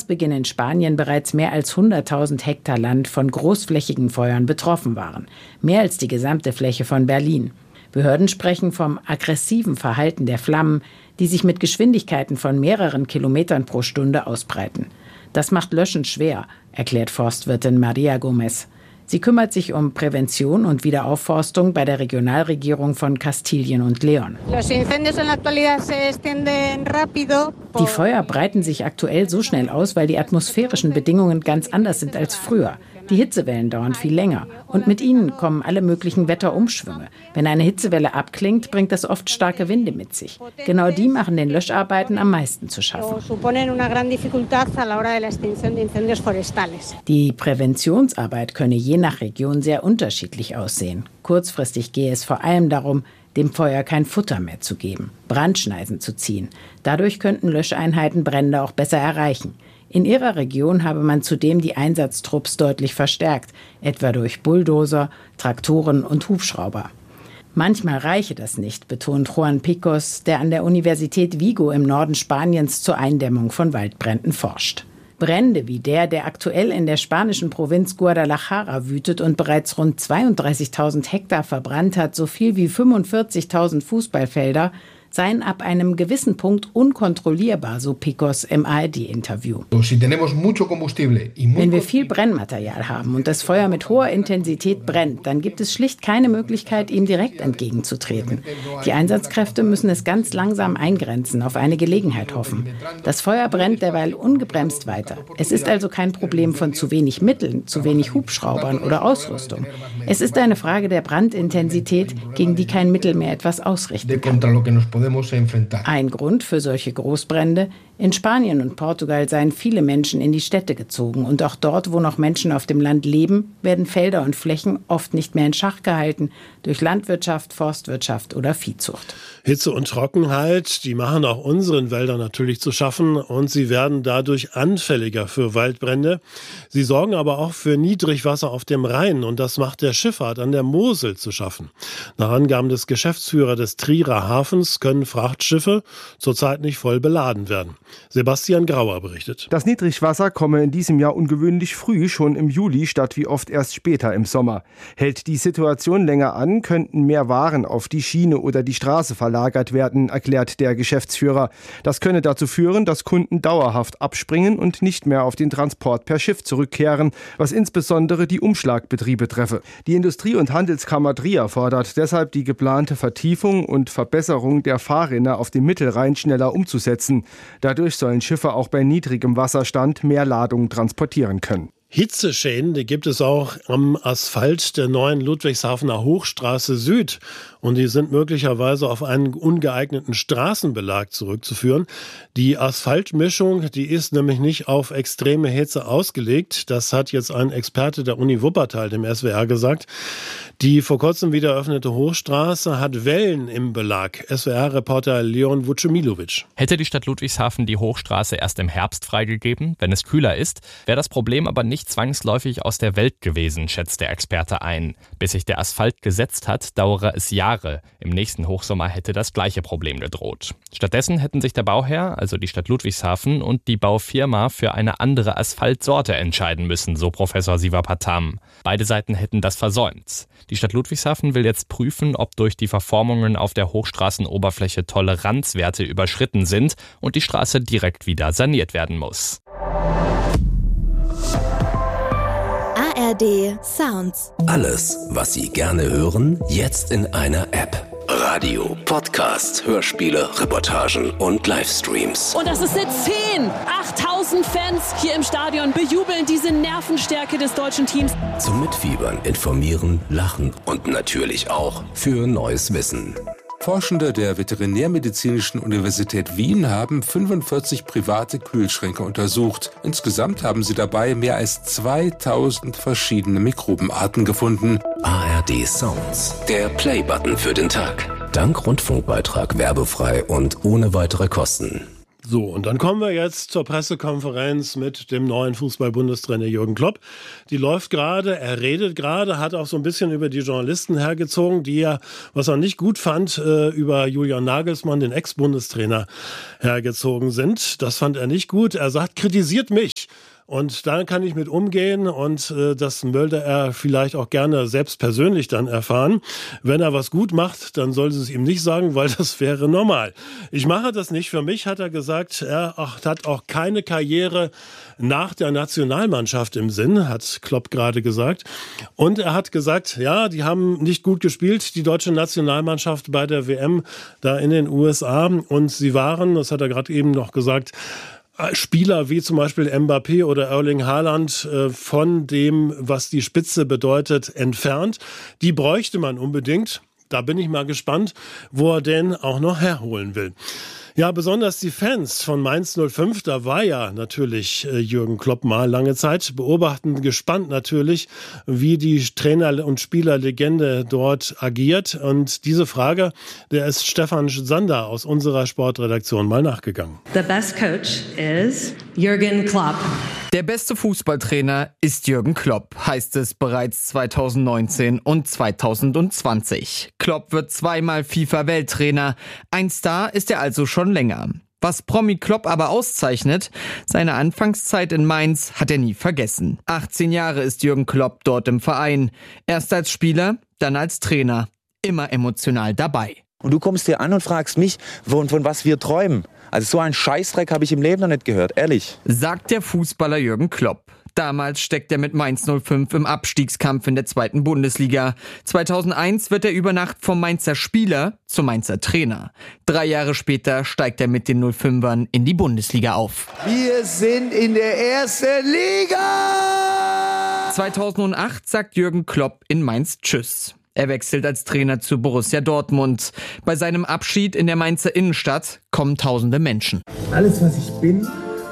Jahresbeginn in Spanien bereits mehr als 100.000 Hektar Land von großflächigen Feuern betroffen waren. Mehr als die gesamte Fläche von Berlin. Behörden sprechen vom aggressiven Verhalten der Flammen, die sich mit Geschwindigkeiten von mehreren Kilometern pro Stunde ausbreiten. Das macht Löschen schwer, erklärt Forstwirtin Maria Gomez. Sie kümmert sich um Prävention und Wiederaufforstung bei der Regionalregierung von Kastilien und León. Die Feuer breiten sich aktuell so schnell aus, weil die atmosphärischen Bedingungen ganz anders sind als früher. Die Hitzewellen dauern viel länger und mit ihnen kommen alle möglichen Wetterumschwünge. Wenn eine Hitzewelle abklingt, bringt das oft starke Winde mit sich. Genau die machen den Löscharbeiten am meisten zu schaffen. Die Präventionsarbeit könne je nach Region sehr unterschiedlich aussehen. Kurzfristig gehe es vor allem darum, dem Feuer kein Futter mehr zu geben, Brandschneisen zu ziehen. Dadurch könnten Löscheinheiten Brände auch besser erreichen. In ihrer Region habe man zudem die Einsatztrupps deutlich verstärkt, etwa durch Bulldozer, Traktoren und Hubschrauber. Manchmal reiche das nicht, betont Juan Picos, der an der Universität Vigo im Norden Spaniens zur Eindämmung von Waldbränden forscht. Brände wie der aktuell in der spanischen Provinz Guadalajara wütet und bereits rund 32.000 Hektar verbrannt hat, so viel wie 45.000 Fußballfelder, seien ab einem gewissen Punkt unkontrollierbar, so Picos im ARD-Interview. Wenn wir viel Brennmaterial haben und das Feuer mit hoher Intensität brennt, dann gibt es schlicht keine Möglichkeit, ihm direkt entgegenzutreten. Die Einsatzkräfte müssen es ganz langsam eingrenzen, auf eine Gelegenheit hoffen. Das Feuer brennt derweil ungebremst weiter. Es ist also kein Problem von zu wenig Mitteln, zu wenig Hubschraubern oder Ausrüstung. Es ist eine Frage der Brandintensität, gegen die kein Mittel mehr etwas ausrichten kann. Ein Grund für solche Großbrände: in Spanien und Portugal seien viele Menschen in die Städte gezogen und auch dort, wo noch Menschen auf dem Land leben, werden Felder und Flächen oft nicht mehr in Schach gehalten durch Landwirtschaft, Forstwirtschaft oder Viehzucht. Hitze und Trockenheit, die machen auch unseren Wäldern natürlich zu schaffen und sie werden dadurch anfälliger für Waldbrände. Sie sorgen aber auch für Niedrigwasser auf dem Rhein und das macht der Schifffahrt an der Mosel zu schaffen. Nach Angaben des Geschäftsführers des Trierer Hafens können Frachtschiffe zurzeit nicht voll beladen werden. Sebastian Grauer berichtet. Das Niedrigwasser komme in diesem Jahr ungewöhnlich früh, schon im Juli, statt wie oft erst später im Sommer. Hält die Situation länger an, könnten mehr Waren auf die Schiene oder die Straße verlagert werden, erklärt der Geschäftsführer. Das könne dazu führen, dass Kunden dauerhaft abspringen und nicht mehr auf den Transport per Schiff zurückkehren, was insbesondere die Umschlagbetriebe treffe. Die Industrie- und Handelskammer Trier fordert deshalb, die geplante Vertiefung und Verbesserung der Fahrrinne auf dem Mittelrhein schneller umzusetzen. Dadurch sollen Schiffe auch bei niedrigem Wasserstand mehr Ladungen transportieren können. Hitzeschäden, die gibt es auch am Asphalt der neuen Ludwigshafener Hochstraße Süd. Und die sind möglicherweise auf einen ungeeigneten Straßenbelag zurückzuführen. Die Asphaltmischung, die ist nämlich nicht auf extreme Hitze ausgelegt. Das hat jetzt ein Experte der Uni Wuppertal dem SWR gesagt. Die vor kurzem wieder eröffnete Hochstraße hat Wellen im Belag. SWR-Reporter Leon Vucemilovic. Hätte die Stadt Ludwigshafen die Hochstraße erst im Herbst freigegeben, wenn es kühler ist, wäre das Problem aber nicht zwangsläufig aus der Welt gewesen, schätzt der Experte ein. Bis sich der Asphalt gesetzt hat, dauere es Jahre. Im nächsten Hochsommer hätte das gleiche Problem gedroht. Stattdessen hätten sich der Bauherr, also die Stadt Ludwigshafen, und die Baufirma für eine andere Asphaltsorte entscheiden müssen, so Professor Siva Patam. Beide Seiten hätten das versäumt. Die Stadt Ludwigshafen will jetzt prüfen, ob durch die Verformungen auf der Hochstraßenoberfläche Toleranzwerte überschritten sind und die Straße direkt wieder saniert werden muss. ARD Sounds. Alles, was Sie gerne hören, jetzt in einer App. Radio, Podcast, Hörspiele, Reportagen und Livestreams. Und das ist eine 10! 8000 Fans hier im Stadion bejubeln diese Nervenstärke des deutschen Teams. Zum Mitfiebern, Informieren, Lachen und natürlich auch für neues Wissen. Forschende der Veterinärmedizinischen Universität Wien haben 45 private Kühlschränke untersucht. Insgesamt haben sie dabei mehr als 2000 verschiedene Mikrobenarten gefunden. ARD Sounds, der Play-Button für den Tag. Dank Rundfunkbeitrag werbefrei und ohne weitere Kosten. So, und dann kommen wir jetzt zur Pressekonferenz mit dem neuen Fußball-Bundestrainer Jürgen Klopp. Die läuft gerade, er redet gerade, hat auch so ein bisschen über die Journalisten hergezogen, die ja, was er nicht gut fand, über Julian Nagelsmann, den Ex-Bundestrainer, hergezogen sind. Das fand er nicht gut. Er sagt, kritisiert mich. Und da kann ich mit umgehen und das wollte er vielleicht auch gerne selbst persönlich dann erfahren. Wenn er was gut macht, dann soll sie es ihm nicht sagen, weil das wäre normal. Ich mache das nicht. Für mich hat er gesagt, er hat auch keine Karriere nach der Nationalmannschaft im Sinn, hat Klopp gerade gesagt. Und er hat gesagt, ja, die haben nicht gut gespielt, die deutsche Nationalmannschaft bei der WM da in den USA. Und sie waren, das hat er gerade eben noch gesagt, Spieler wie zum Beispiel Mbappé oder Erling Haaland von dem, was die Spitze bedeutet, entfernt. Die bräuchte man unbedingt. Da bin ich mal gespannt, wo er denn auch noch herholen will. Ja, besonders die Fans von Mainz 05, da war ja natürlich Jürgen Klopp mal lange Zeit, beobachten gespannt natürlich, wie die Trainer- und Spielerlegende dort agiert. Und diese Frage, der ist Stefan Sander aus unserer Sportredaktion mal nachgegangen. The best coach is Jürgen Klopp. Der beste Fußballtrainer ist Jürgen Klopp, heißt es bereits 2019 und 2020. Klopp wird zweimal FIFA-Welttrainer. Ein Star ist er also schon länger. Was Promi Klopp aber auszeichnet, seine Anfangszeit in Mainz hat er nie vergessen. 18 Jahre ist Jürgen Klopp dort im Verein. Erst als Spieler, dann als Trainer. Immer emotional dabei. Und du kommst hier an und fragst mich, von was wir träumen. Also so einen Scheißdreck habe ich im Leben noch nicht gehört, ehrlich. Sagt der Fußballer Jürgen Klopp. Damals steckt er mit Mainz 05 im Abstiegskampf in der 2. Bundesliga. 2001 wird er über Nacht vom Mainzer Spieler zum Mainzer Trainer. 3 Jahre später steigt er mit den 05ern in die Bundesliga auf. Wir sind in der ersten Liga! 2008 sagt Jürgen Klopp in Mainz Tschüss. Er wechselt als Trainer zu Borussia Dortmund. Bei seinem Abschied in der Mainzer Innenstadt kommen tausende Menschen. Alles, was ich bin,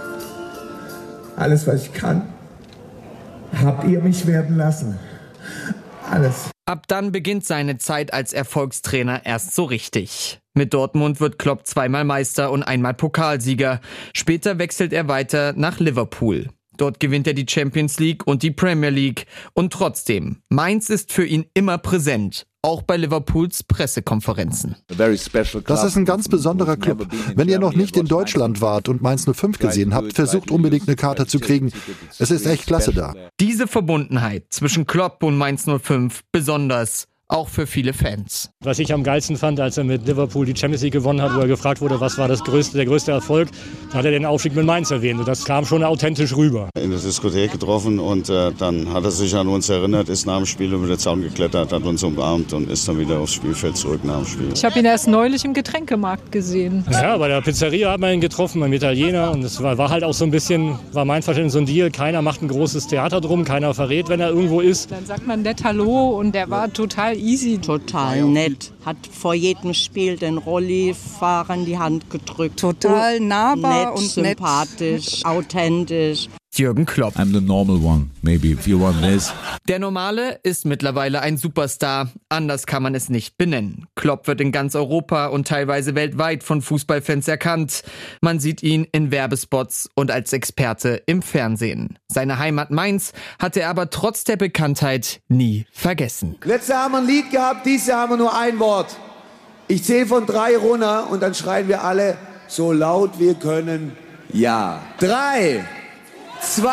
alles, was ich kann, habt ihr mich werden lassen. Alles. Ab dann beginnt seine Zeit als Erfolgstrainer erst so richtig. Mit Dortmund wird Klopp zweimal Meister und einmal Pokalsieger. Später wechselt er weiter nach Liverpool. Dort gewinnt er die Champions League und die Premier League. Und trotzdem, Mainz ist für ihn immer präsent, auch bei Liverpools Pressekonferenzen. Das ist ein ganz besonderer Club. Wenn ihr noch nicht in Deutschland wart und Mainz 05 gesehen habt, versucht unbedingt eine Karte zu kriegen. Es ist echt klasse da. Diese Verbundenheit zwischen Klopp und Mainz 05 besonders. Auch für viele Fans. Was ich am geilsten fand, als er mit Liverpool die Champions League gewonnen hat, wo er gefragt wurde, was war der größte Erfolg, da hat er den Aufstieg mit Mainz erwähnt. Und das kam schon authentisch rüber. In der Diskothek getroffen und dann hat er sich an uns erinnert, ist nach dem Spiel über den Zaun geklettert, hat uns umarmt und ist dann wieder aufs Spielfeld zurück nach dem Spiel. Ich habe ihn erst neulich im Getränkemarkt gesehen. Ja, bei der Pizzeria hat man ihn getroffen, beim Italiener. Und es war halt auch so ein bisschen, war mein Verständnis so ein Deal. Keiner macht ein großes Theater drum, keiner verrät, wenn er irgendwo ist. Dann sagt man nett Hallo und der war total easy. Total nett. Hat vor jedem Spiel den Rolli-Fahrern die Hand gedrückt. Total nahbar nett, und sympathisch, authentisch. Jürgen Klopp. I'm the normal one, maybe if you want this. Der Normale ist mittlerweile ein Superstar. Anders kann man es nicht benennen. Klopp wird in ganz Europa und teilweise weltweit von Fußballfans erkannt. Man sieht ihn in Werbespots und als Experte im Fernsehen. Seine Heimat Mainz hat er aber trotz der Bekanntheit nie vergessen. Letztes Jahr haben wir ein Lied gehabt, dieses Jahr haben wir nur ein Wort. Ich zähle von 3 runter und dann schreien wir alle so laut wir können. Ja. 3, 2,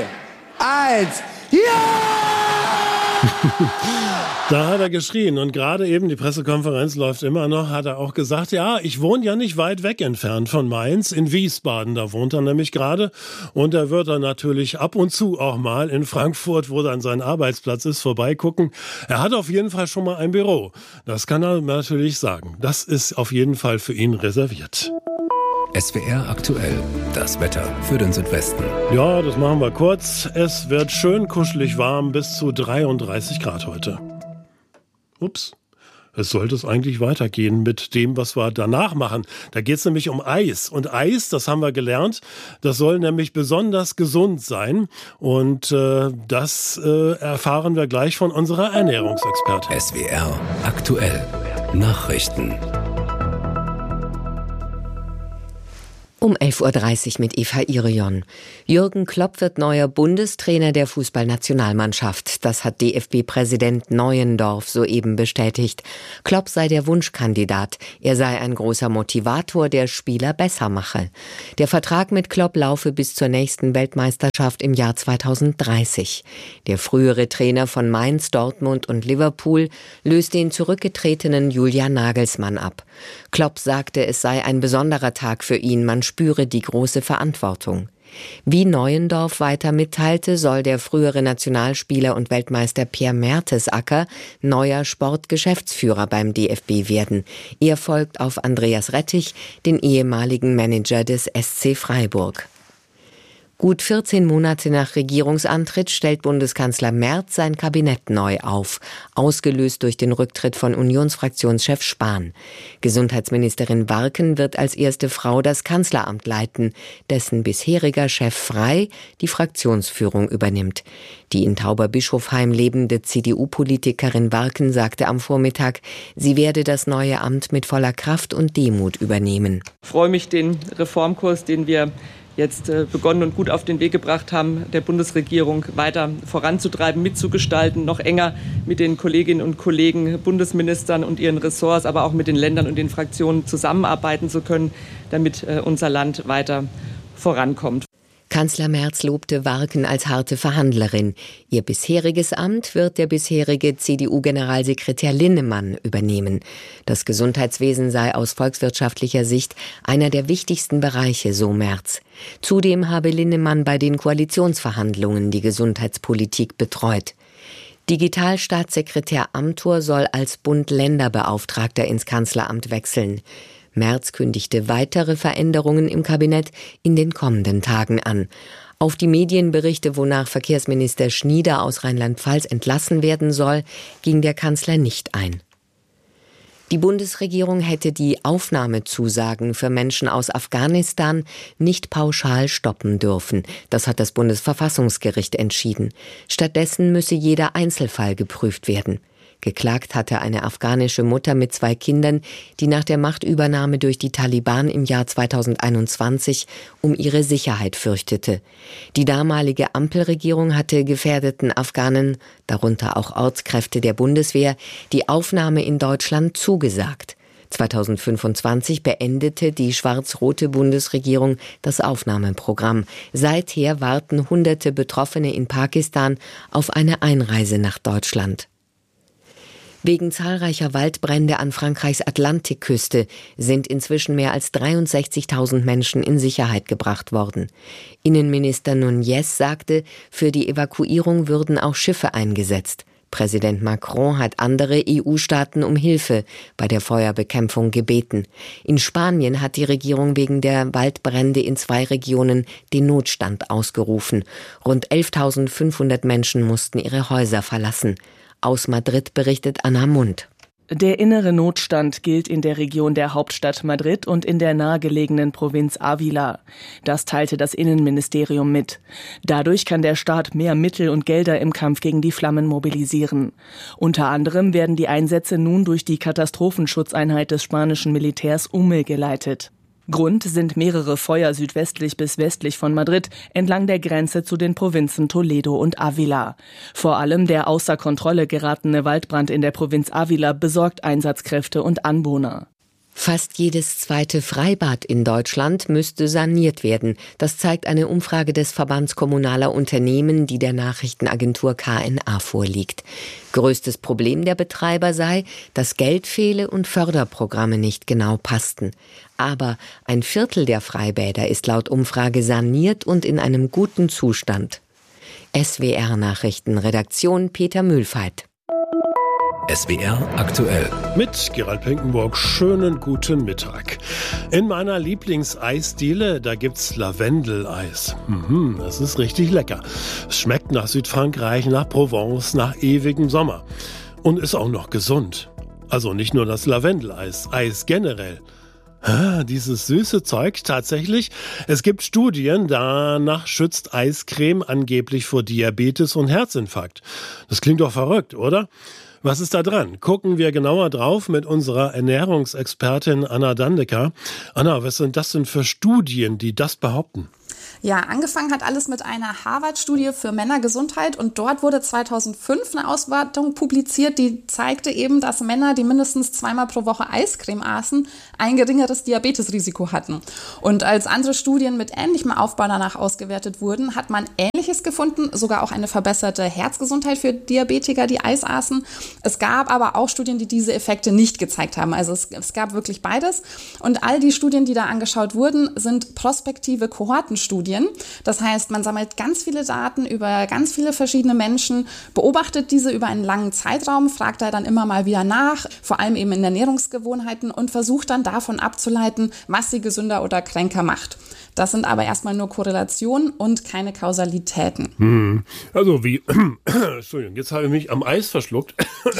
1, ja! Da hat er geschrien und gerade eben, die Pressekonferenz läuft immer noch, hat er auch gesagt, ja, ich wohne ja nicht weit weg entfernt von Mainz, in Wiesbaden, da wohnt er nämlich gerade und da wird er natürlich ab und zu auch mal in Frankfurt, wo dann sein Arbeitsplatz ist, vorbeigucken. Er hat auf jeden Fall schon mal ein Büro, das kann er natürlich sagen. Das ist auf jeden Fall für ihn reserviert. SWR aktuell, das Wetter für den Südwesten. Ja, das machen wir kurz. Es wird schön kuschelig warm, bis zu 33 Grad heute. Ups, es sollte es eigentlich weitergehen mit dem, was wir danach machen. Da geht es nämlich um Eis. Und Eis, das haben wir gelernt, das soll nämlich besonders gesund sein. Und das erfahren wir gleich von unserer Ernährungsexpertin. SWR aktuell, Nachrichten. Um 11.30 Uhr mit Eva Irion. Jürgen Klopp wird neuer Bundestrainer der Fußballnationalmannschaft. Das hat DFB-Präsident Neuendorf soeben bestätigt. Klopp sei der Wunschkandidat. Er sei ein großer Motivator, der Spieler besser mache. Der Vertrag mit Klopp laufe bis zur nächsten Weltmeisterschaft im Jahr 2030. Der frühere Trainer von Mainz, Dortmund und Liverpool löst den zurückgetretenen Julian Nagelsmann ab. Klopp sagte, es sei ein besonderer Tag für ihn. Man spüre die große Verantwortung. Wie Neuendorf weiter mitteilte, soll der frühere Nationalspieler und Weltmeister Pierre Mertesacker neuer Sportgeschäftsführer beim DFB werden. Er folgt auf Andreas Rettich, den ehemaligen Manager des SC Freiburg. Gut 14 Monate nach Regierungsantritt stellt Bundeskanzler Merz sein Kabinett neu auf, ausgelöst durch den Rücktritt von Unionsfraktionschef Spahn. Gesundheitsministerin Warken wird als erste Frau das Kanzleramt leiten, dessen bisheriger Chef Frey die Fraktionsführung übernimmt. Die in Tauberbischofheim lebende CDU-Politikerin Warken sagte am Vormittag, sie werde das neue Amt mit voller Kraft und Demut übernehmen. Ich freue mich, den Reformkurs, den wir jetzt begonnen und gut auf den Weg gebracht haben, der Bundesregierung weiter voranzutreiben, mitzugestalten, noch enger mit den Kolleginnen und Kollegen, Bundesministern und ihren Ressorts, aber auch mit den Ländern und den Fraktionen zusammenarbeiten zu können, damit unser Land weiter vorankommt. Kanzler Merz lobte Warken als harte Verhandlerin. Ihr bisheriges Amt wird der bisherige CDU-Generalsekretär Linnemann übernehmen. Das Gesundheitswesen sei aus volkswirtschaftlicher Sicht einer der wichtigsten Bereiche, so Merz. Zudem habe Linnemann bei den Koalitionsverhandlungen die Gesundheitspolitik betreut. Digitalstaatssekretär Amthor soll als Bund-Länder-Beauftragter ins Kanzleramt wechseln. Merz kündigte weitere Veränderungen im Kabinett in den kommenden Tagen an. Auf die Medienberichte, wonach Verkehrsminister Schnieder aus Rheinland-Pfalz entlassen werden soll, ging der Kanzler nicht ein. Die Bundesregierung hätte die Aufnahmezusagen für Menschen aus Afghanistan nicht pauschal stoppen dürfen. Das hat das Bundesverfassungsgericht entschieden. Stattdessen müsse jeder Einzelfall geprüft werden. Geklagt hatte eine afghanische Mutter mit 2 Kindern, die nach der Machtübernahme durch die Taliban im Jahr 2021 um ihre Sicherheit fürchtete. Die damalige Ampelregierung hatte gefährdeten Afghanen, darunter auch Ortskräfte der Bundeswehr, die Aufnahme in Deutschland zugesagt. 2025 beendete die schwarz-rote Bundesregierung das Aufnahmeprogramm. Seither warten Hunderte Betroffene in Pakistan auf eine Einreise nach Deutschland. Wegen zahlreicher Waldbrände an Frankreichs Atlantikküste sind inzwischen mehr als 63.000 Menschen in Sicherheit gebracht worden. Innenminister Nunez sagte, für die Evakuierung würden auch Schiffe eingesetzt. Präsident Macron hat andere EU-Staaten um Hilfe bei der Feuerbekämpfung gebeten. In Spanien hat die Regierung wegen der Waldbrände in 2 Regionen den Notstand ausgerufen. Rund 11.500 Menschen mussten ihre Häuser verlassen. Aus Madrid berichtet Anna Mund. Der innere Notstand gilt in der Region der Hauptstadt Madrid und in der nahegelegenen Provinz Ávila. Das teilte das Innenministerium mit. Dadurch kann der Staat mehr Mittel und Gelder im Kampf gegen die Flammen mobilisieren. Unter anderem werden die Einsätze nun durch die Katastrophenschutzeinheit des spanischen Militärs UME geleitet. Grund sind mehrere Feuer südwestlich bis westlich von Madrid entlang der Grenze zu den Provinzen Toledo und Ávila. Vor allem der außer Kontrolle geratene Waldbrand in der Provinz Ávila besorgt Einsatzkräfte und Anwohner. Fast jedes zweite Freibad in Deutschland müsste saniert werden. Das zeigt eine Umfrage des Verbands kommunaler Unternehmen, die der Nachrichtenagentur KNA vorliegt. Größtes Problem der Betreiber sei, dass Geld fehle und Förderprogramme nicht genau passten. Aber 1/4 der Freibäder ist laut Umfrage saniert und in einem guten Zustand. SWR-Nachrichten, Redaktion Peter Mühlfeit. SWR aktuell. Mit Gerald Pinkenburg, schönen guten Mittag. In meiner Lieblingseisdiele, da gibt's Lavendeleis. Das ist richtig lecker. Es schmeckt nach Südfrankreich, nach Provence, nach ewigem Sommer. Und ist auch noch gesund. Also nicht nur das Lavendeleis, Eis generell. Dieses süße Zeug tatsächlich. Es gibt Studien, danach schützt Eiscreme angeblich vor Diabetes und Herzinfarkt. Das klingt doch verrückt, oder? Was ist da dran? Gucken wir genauer drauf mit unserer Ernährungsexpertin Anna Dandecker. Anna, was sind das denn für Studien, die das behaupten? Ja, angefangen hat alles mit einer Harvard-Studie für Männergesundheit und dort wurde 2005 eine Auswertung publiziert, die zeigte eben, dass Männer, die mindestens 2-mal pro Woche Eiscreme aßen, ein geringeres Diabetesrisiko hatten. Und als andere Studien mit ähnlichem Aufbau danach ausgewertet wurden, hat man Ähnliches gefunden, sogar auch eine verbesserte Herzgesundheit für Diabetiker, die Eis aßen. Es gab aber auch Studien, die diese Effekte nicht gezeigt haben. Also es gab wirklich beides. Und all die Studien, die da angeschaut wurden, sind prospektive Kohortenstudien. Das heißt, man sammelt ganz viele Daten über ganz viele verschiedene Menschen, beobachtet diese über einen langen Zeitraum, fragt da dann immer mal wieder nach, vor allem eben in Ernährungsgewohnheiten und versucht dann davon abzuleiten, was sie gesünder oder kränker macht. Das sind aber erstmal nur Korrelationen und keine Kausalitäten. Also wie, Entschuldigung, jetzt habe ich mich am Eis verschluckt.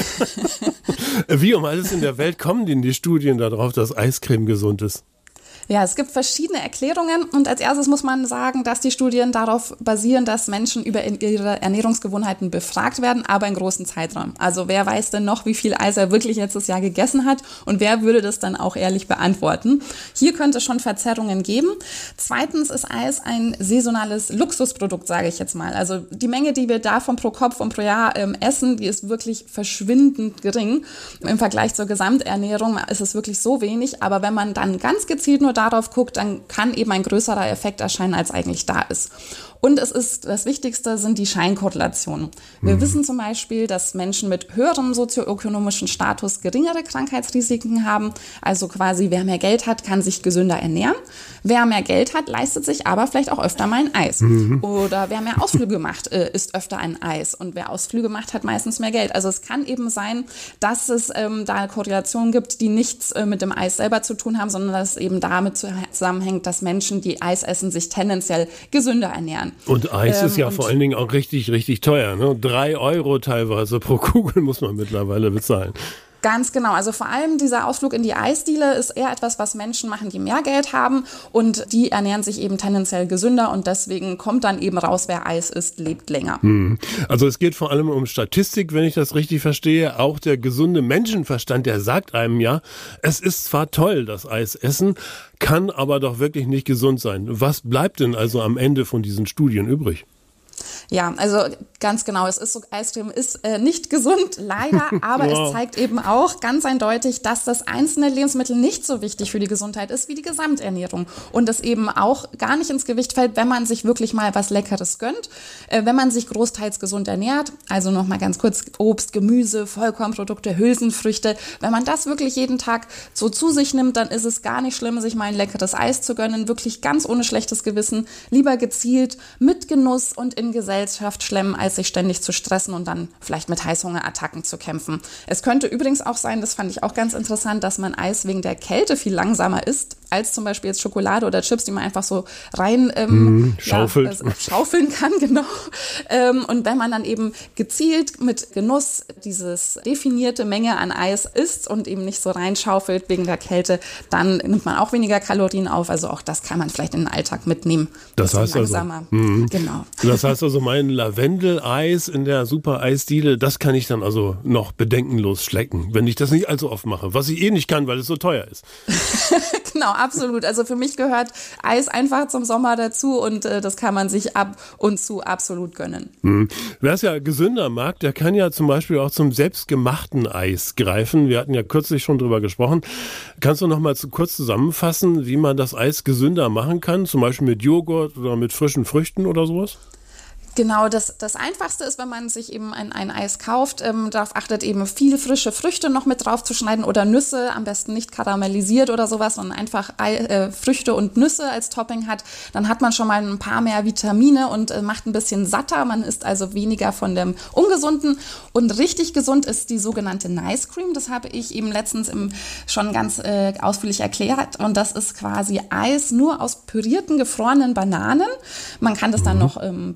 Wie um alles in der Welt kommen denn die Studien darauf, dass Eiscreme gesund ist? Ja, es gibt verschiedene Erklärungen und als erstes muss man sagen, dass die Studien darauf basieren, dass Menschen über ihre Ernährungsgewohnheiten befragt werden, aber in großen Zeitraum. Also wer weiß denn noch, wie viel Eis er wirklich letztes Jahr gegessen hat und wer würde das dann auch ehrlich beantworten? Hier könnte es schon Verzerrungen geben. Zweitens ist Eis ein saisonales Luxusprodukt, sage ich jetzt mal. Also die Menge, die wir davon pro Kopf und pro Jahr essen, die ist wirklich verschwindend gering. Im Vergleich zur Gesamternährung ist es wirklich so wenig, aber wenn man dann ganz gezielt nur darauf guckt, dann kann eben ein größerer Effekt erscheinen, als eigentlich da ist. Und das Wichtigste sind die Scheinkorrelationen. Wir wissen zum Beispiel, dass Menschen mit höherem sozioökonomischen Status geringere Krankheitsrisiken haben. Also quasi, wer mehr Geld hat, kann sich gesünder ernähren. Wer mehr Geld hat, leistet sich aber vielleicht auch öfter mal ein Eis. Oder wer mehr Ausflüge macht, isst öfter ein Eis. Und wer Ausflüge macht, hat meistens mehr Geld. Also es kann eben sein, dass es da Korrelationen gibt, die nichts mit dem Eis selber zu tun haben, sondern dass es eben damit zusammenhängt, dass Menschen, die Eis essen, sich tendenziell gesünder ernähren. Und Eis ist ja vor allen Dingen auch richtig, richtig teuer. Ne? 3 € teilweise pro Kugel muss man mittlerweile bezahlen. Ganz genau. Also vor allem dieser Ausflug in die Eisdiele ist eher etwas, was Menschen machen, die mehr Geld haben und die ernähren sich eben tendenziell gesünder und deswegen kommt dann eben raus, wer Eis isst, lebt länger. Also es geht vor allem um Statistik, wenn ich das richtig verstehe. Auch der gesunde Menschenverstand, der sagt einem ja, es ist zwar toll, das Eis essen, kann aber doch wirklich nicht gesund sein. Was bleibt denn also am Ende von diesen Studien übrig? Ja, also ganz genau, Eiscreme ist nicht gesund, leider, aber es zeigt eben auch ganz eindeutig, dass das einzelne Lebensmittel nicht so wichtig für die Gesundheit ist wie die Gesamternährung und es eben auch gar nicht ins Gewicht fällt, wenn man sich wirklich mal was Leckeres gönnt, wenn man sich großteils gesund ernährt, also nochmal ganz kurz Obst, Gemüse, Vollkornprodukte, Hülsenfrüchte, wenn man das wirklich jeden Tag so zu sich nimmt, dann ist es gar nicht schlimm, sich mal ein leckeres Eis zu gönnen, wirklich ganz ohne schlechtes Gewissen, lieber gezielt, mit Genuss und in Gesellschaft schlemmen, als sich ständig zu stressen und dann vielleicht mit Heißhungerattacken zu kämpfen. Es könnte übrigens auch sein, das fand ich auch ganz interessant, dass man Eis wegen der Kälte viel langsamer isst, als zum Beispiel jetzt Schokolade oder Chips, die man einfach so rein schaufeln kann, genau. Und wenn man dann eben gezielt mit Genuss dieses definierte Menge an Eis isst und eben nicht so reinschaufelt wegen der Kälte, dann nimmt man auch weniger Kalorien auf. Also auch das kann man vielleicht in den Alltag mitnehmen. Das heißt langsamer. Genau. Das heißt also, mein Lavendel-Eis in der Super-Eisdiele, das kann ich dann also noch bedenkenlos schlecken, wenn ich das nicht allzu oft mache, was ich eh nicht kann, weil es so teuer ist. Genau, absolut. Also für mich gehört Eis einfach zum Sommer dazu und das kann man sich ab und zu absolut gönnen. Wer es ja gesünder mag, der kann ja zum Beispiel auch zum selbstgemachten Eis greifen. Wir hatten ja kürzlich schon drüber gesprochen. Kannst du noch mal kurz zusammenfassen, wie man das Eis gesünder machen kann? Zum Beispiel mit Joghurt oder mit frischen Früchten oder sowas? Genau, das Einfachste ist, wenn man sich eben ein Eis kauft, darauf achtet, eben viel frische Früchte noch mit drauf zu schneiden oder Nüsse, am besten nicht karamellisiert oder sowas, sondern einfach Früchte und Nüsse als Topping hat. Dann hat man schon mal ein paar mehr Vitamine und macht ein bisschen satter. Man isst also weniger von dem Ungesunden. Und richtig gesund ist die sogenannte Nice Cream. Das habe ich eben letztens schon ganz ausführlich erklärt. Und das ist quasi Eis nur aus pürierten, gefrorenen Bananen. Man kann das dann noch ein bisschen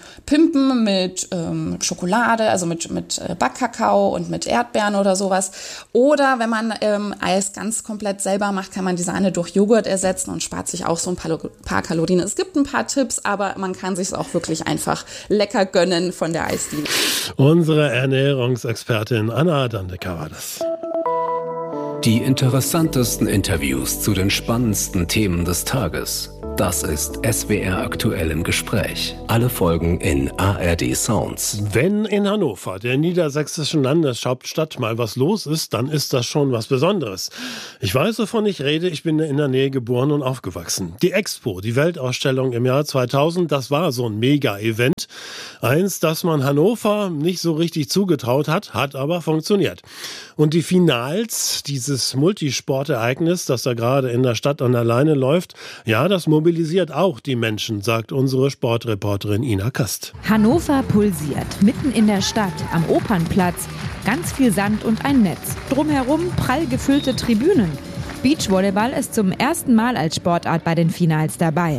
pimpen mit Schokolade, also mit Backkakao und mit Erdbeeren oder sowas. Oder wenn man Eis ganz komplett selber macht, kann man die Sahne durch Joghurt ersetzen und spart sich auch so ein paar Kalorien. Es gibt ein paar Tipps, aber man kann sich es auch wirklich einfach lecker gönnen von der Eisdiele. Unsere Ernährungsexpertin Anna Dandecker war das. Die interessantesten Interviews zu den spannendsten Themen des Tages. Das ist SWR aktuell im Gespräch. Alle Folgen in ARD Sounds. Wenn in Hannover, der niedersächsischen Landeshauptstadt, mal was los ist, dann ist das schon was Besonderes. Ich weiß, wovon ich rede. Ich bin in der Nähe geboren und aufgewachsen. Die Expo, die Weltausstellung im Jahr 2000, das war so ein Mega-Event. Eins, das man Hannover nicht so richtig zugetraut hat aber funktioniert. Und die Finals, dieses Multisportereignis, das da gerade in der Stadt an der Leine läuft, ja, das mobilisiert auch die Menschen, sagt unsere Sportreporterin Ina Kast. Hannover pulsiert, mitten in der Stadt, am Opernplatz. Ganz viel Sand und ein Netz. Drumherum prall gefüllte Tribünen. Beachvolleyball ist zum ersten Mal als Sportart bei den Finals dabei.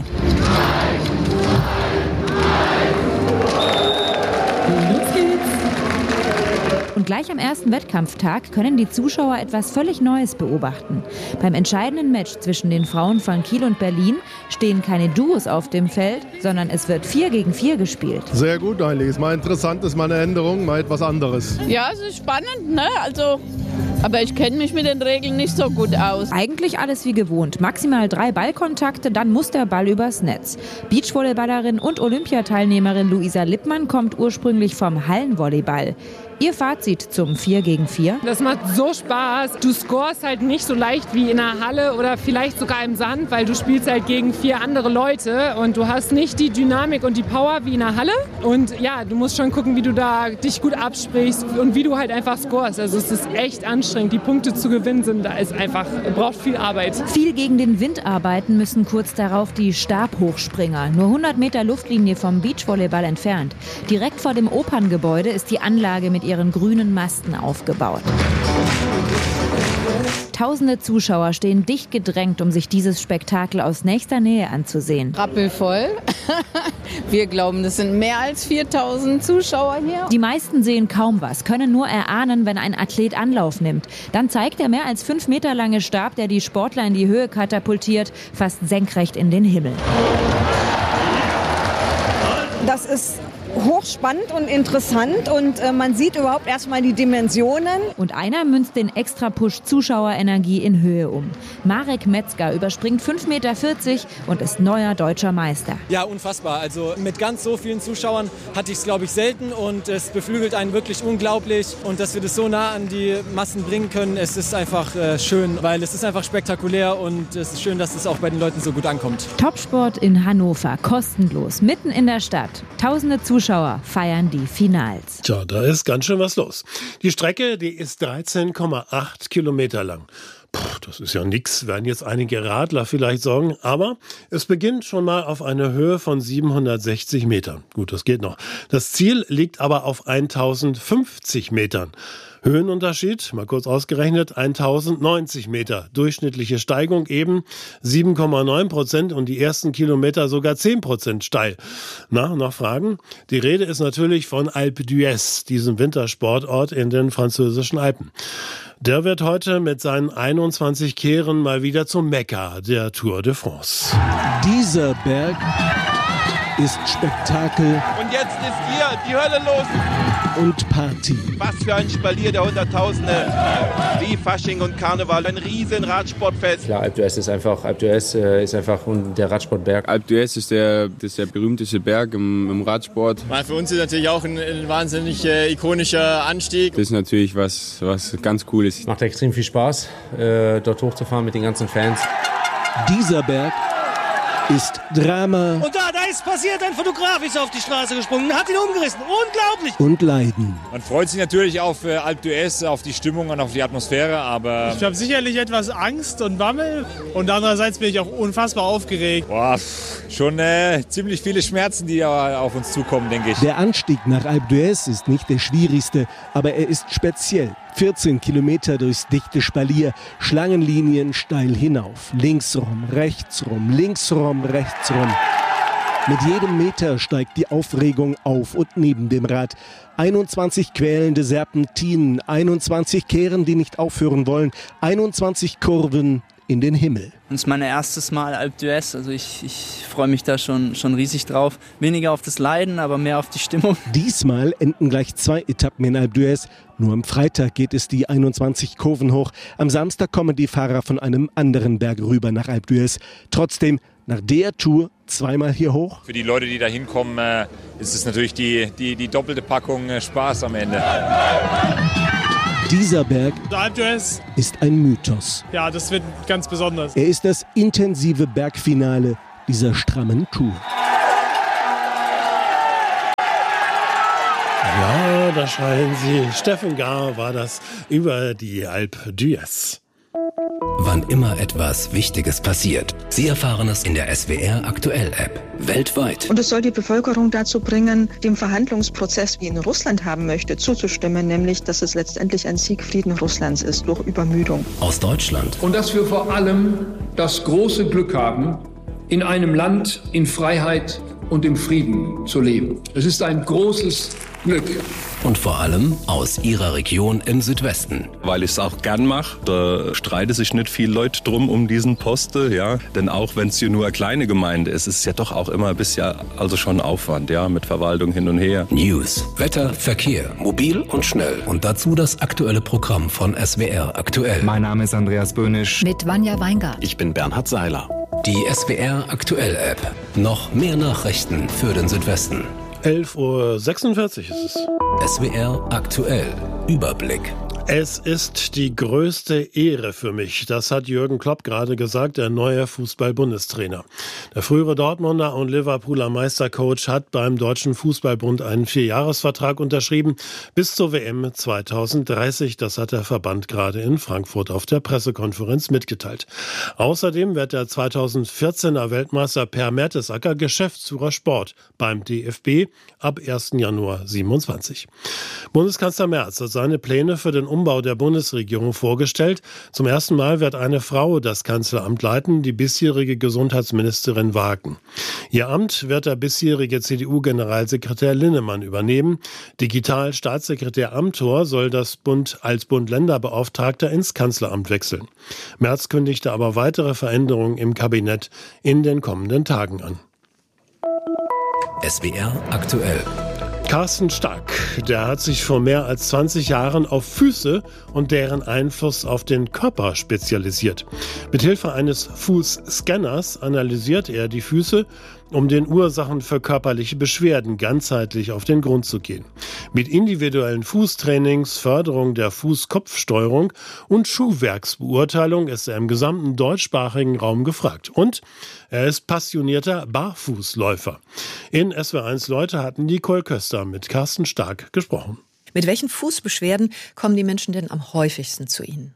Und gleich am ersten Wettkampftag können die Zuschauer etwas völlig Neues beobachten. Beim entscheidenden Match zwischen den Frauen von Kiel und Berlin stehen keine Duos auf dem Feld, sondern es wird 4 gegen 4 gespielt. Sehr gut eigentlich. Ist mal interessant, ist mal eine Änderung, mal etwas anderes. Ja, es ist spannend, ne? Aber ich kenne mich mit den Regeln nicht so gut aus. Eigentlich alles wie gewohnt. Maximal 3 Ballkontakte, dann muss der Ball übers Netz. Beachvolleyballerin und Olympiateilnehmerin Luisa Lippmann kommt ursprünglich vom Hallenvolleyball. Ihr Fazit zum 4 gegen 4? Das macht so Spaß. Du scorest halt nicht so leicht wie in einer Halle oder vielleicht sogar im Sand, weil du spielst halt gegen 4 andere Leute und du hast nicht die Dynamik und die Power wie in einer Halle. Und ja, du musst schon gucken, wie du da dich gut absprichst und wie du halt einfach scorest. Also es ist echt anstrengend. Die Punkte zu gewinnen braucht viel Arbeit. Viel gegen den Wind arbeiten müssen kurz darauf die Stabhochspringer. Nur 100 Meter Luftlinie vom Beachvolleyball entfernt. Direkt vor dem Operngebäude ist die Anlage mit ihren grünen Masten aufgebaut. Tausende Zuschauer stehen dicht gedrängt, um sich dieses Spektakel aus nächster Nähe anzusehen. Rappelvoll. Wir glauben, das sind mehr als 4.000 Zuschauer hier. Die meisten sehen kaum was, können nur erahnen, wenn ein Athlet Anlauf nimmt. Dann zeigt der mehr als 5 Meter lange Stab, der die Sportler in die Höhe katapultiert, fast senkrecht in den Himmel. Das ist hochspannend und interessant und man sieht überhaupt erstmal die Dimensionen. Und einer münzt den Extra-Push Zuschauerenergie in Höhe um. Marek Metzger überspringt 5,40 Meter und ist neuer deutscher Meister. Ja, unfassbar. Also mit ganz so vielen Zuschauern hatte ich es, glaube ich, selten und es beflügelt einen wirklich unglaublich. Und dass wir das so nah an die Massen bringen können, es ist einfach schön, weil es ist einfach spektakulär und es ist schön, dass es auch bei den Leuten so gut ankommt. Topsport in Hannover, kostenlos, mitten in der Stadt. Tausende Zuschauer feiern die Finals. Tja, da ist ganz schön was los. Die Strecke, die ist 13,8 Kilometer lang. Das ist ja nix, werden jetzt einige Radler vielleicht sagen, aber es beginnt schon mal auf einer Höhe von 760 Metern. Gut, das geht noch. Das Ziel liegt aber auf 1050 Metern. Höhenunterschied, mal kurz ausgerechnet, 1090 Meter. Durchschnittliche Steigung eben 7,9% und die ersten Kilometer sogar 10% steil. Na, noch Fragen? Die Rede ist natürlich von Alpe d'Huez, diesem Wintersportort in den französischen Alpen. Der wird heute mit seinen 21 Kehren mal wieder zum Mekka der Tour de France. Dieser Berg ist Spektakel. Und jetzt ist hier die Hölle los. Und Party. Was für ein Spalier der Hunderttausende. Wie Fasching und Karneval. Ein riesen Radsportfest. Klar, Alpe d'Huez ist einfach der Radsportberg. Alpe d'Huez ist der berühmteste Berg im Radsport. Für uns ist natürlich auch ein wahnsinnig ikonischer Anstieg. Das ist natürlich was ganz cool ist. Macht extrem viel Spaß, dort hochzufahren mit den ganzen Fans. Dieser Berg ist Drama. Und da ist passiert, ein Fotograf ist auf die Straße gesprungen, hat ihn umgerissen. Unglaublich. Und Leiden. Man freut sich natürlich auf Alpe d'Huez, auf die Stimmung und auf die Atmosphäre, aber... Ich habe sicherlich etwas Angst und Bammel und andererseits bin ich auch unfassbar aufgeregt. Boah, schon ziemlich viele Schmerzen, die auf uns zukommen, denke ich. Der Anstieg nach Alpe d'Huez ist nicht der schwierigste, aber er ist speziell. 14 Kilometer durchs dichte Spalier, Schlangenlinien steil hinauf. Links rum, rechts rum, links rum, rechts rum. Mit jedem Meter steigt die Aufregung auf und neben dem Rad. 21 quälende Serpentinen, 21 Kehren, die nicht aufhören wollen, 21 Kurven in den Himmel. Das ist mein erstes Mal Alpe d'Huez, also ich freue mich da schon riesig drauf. Weniger auf das Leiden, aber mehr auf die Stimmung. Diesmal enden gleich 2 Etappen in Alpe d'Huez. Nur am Freitag geht es die 21 Kurven hoch. Am Samstag kommen die Fahrer von einem anderen Berg rüber nach Alpe d'Huez. Trotzdem, nach der Tour zweimal hier hoch. Für die Leute, die da hinkommen, ist es natürlich die doppelte Packung Spaß am Ende. Dieser Berg ist ein Mythos. Ja, das wird ganz besonders. Er ist das intensive Bergfinale dieser strammen Tour. Ja, da schreien Sie. Steffen Gar war das über die Alpe d'Huez. Wann immer etwas Wichtiges passiert, Sie erfahren es in der SWR Aktuell App. Weltweit. Und es soll die Bevölkerung dazu bringen, dem Verhandlungsprozess, wie ihn Russland haben möchte, zuzustimmen, nämlich, dass es letztendlich ein Siegfrieden Russlands ist durch Übermüdung. Aus Deutschland. Und dass wir vor allem das große Glück haben, in einem Land in Freiheit und im Frieden zu leben. Es ist ein großes Glück. Und vor allem aus Ihrer Region im Südwesten. Weil ich es auch gern mache. Da streiten sich nicht viele Leute drum um diesen Posten, ja. Denn auch wenn es hier nur eine kleine Gemeinde ist, ist es ja doch auch immer ein bisschen, also schon Aufwand, ja, mit Verwaltung hin und her. News, Wetter, Verkehr, mobil und schnell. Und dazu das aktuelle Programm von SWR Aktuell. Mein Name ist Andreas Böhnisch. Mit Vanja Weingart. Ich bin Bernhard Seiler. Die SWR Aktuell App. Noch mehr Nachrichten für den Südwesten. 11:46 Uhr ist es. SWR Aktuell. Überblick. Es ist die größte Ehre für mich, das hat Jürgen Klopp gerade gesagt, der neue Fußball-Bundestrainer. Der frühere Dortmunder und Liverpooler Meistercoach hat beim Deutschen Fußballbund einen 4-Jahres-Vertrag unterschrieben, bis zur WM 2030. Das hat der Verband gerade in Frankfurt auf der Pressekonferenz mitgeteilt. Außerdem wird der 2014er Weltmeister Per Mertesacker Geschäftsführer Sport beim DFB ab 1. Januar 2027. Bundeskanzler Merz hat seine Pläne für den Umbau der Bundesregierung vorgestellt. Zum ersten Mal wird eine Frau das Kanzleramt leiten, die bisherige Gesundheitsministerin Wagen. Ihr Amt wird der bisherige CDU-Generalsekretär Linnemann übernehmen. Digital-Staatssekretär Amthor soll das als Bund-Länder-Beauftragter ins Kanzleramt wechseln. Merz kündigte aber weitere Veränderungen im Kabinett in den kommenden Tagen an. SWR Aktuell. Carsten Stark, der hat sich vor mehr als 20 Jahren auf Füße und deren Einfluss auf den Körper spezialisiert. Mithilfe eines Fußscanners analysiert er die Füße, um den Ursachen für körperliche Beschwerden ganzheitlich auf den Grund zu gehen. Mit individuellen Fußtrainings, Förderung der Fuß-Kopf-Steuerung und Schuhwerksbeurteilung ist er im gesamten deutschsprachigen Raum gefragt. Und er ist passionierter Barfußläufer. In SWR1 Leute hatten Nicole Köster mit Carsten Stark gesprochen. Mit welchen Fußbeschwerden kommen die Menschen denn am häufigsten zu Ihnen?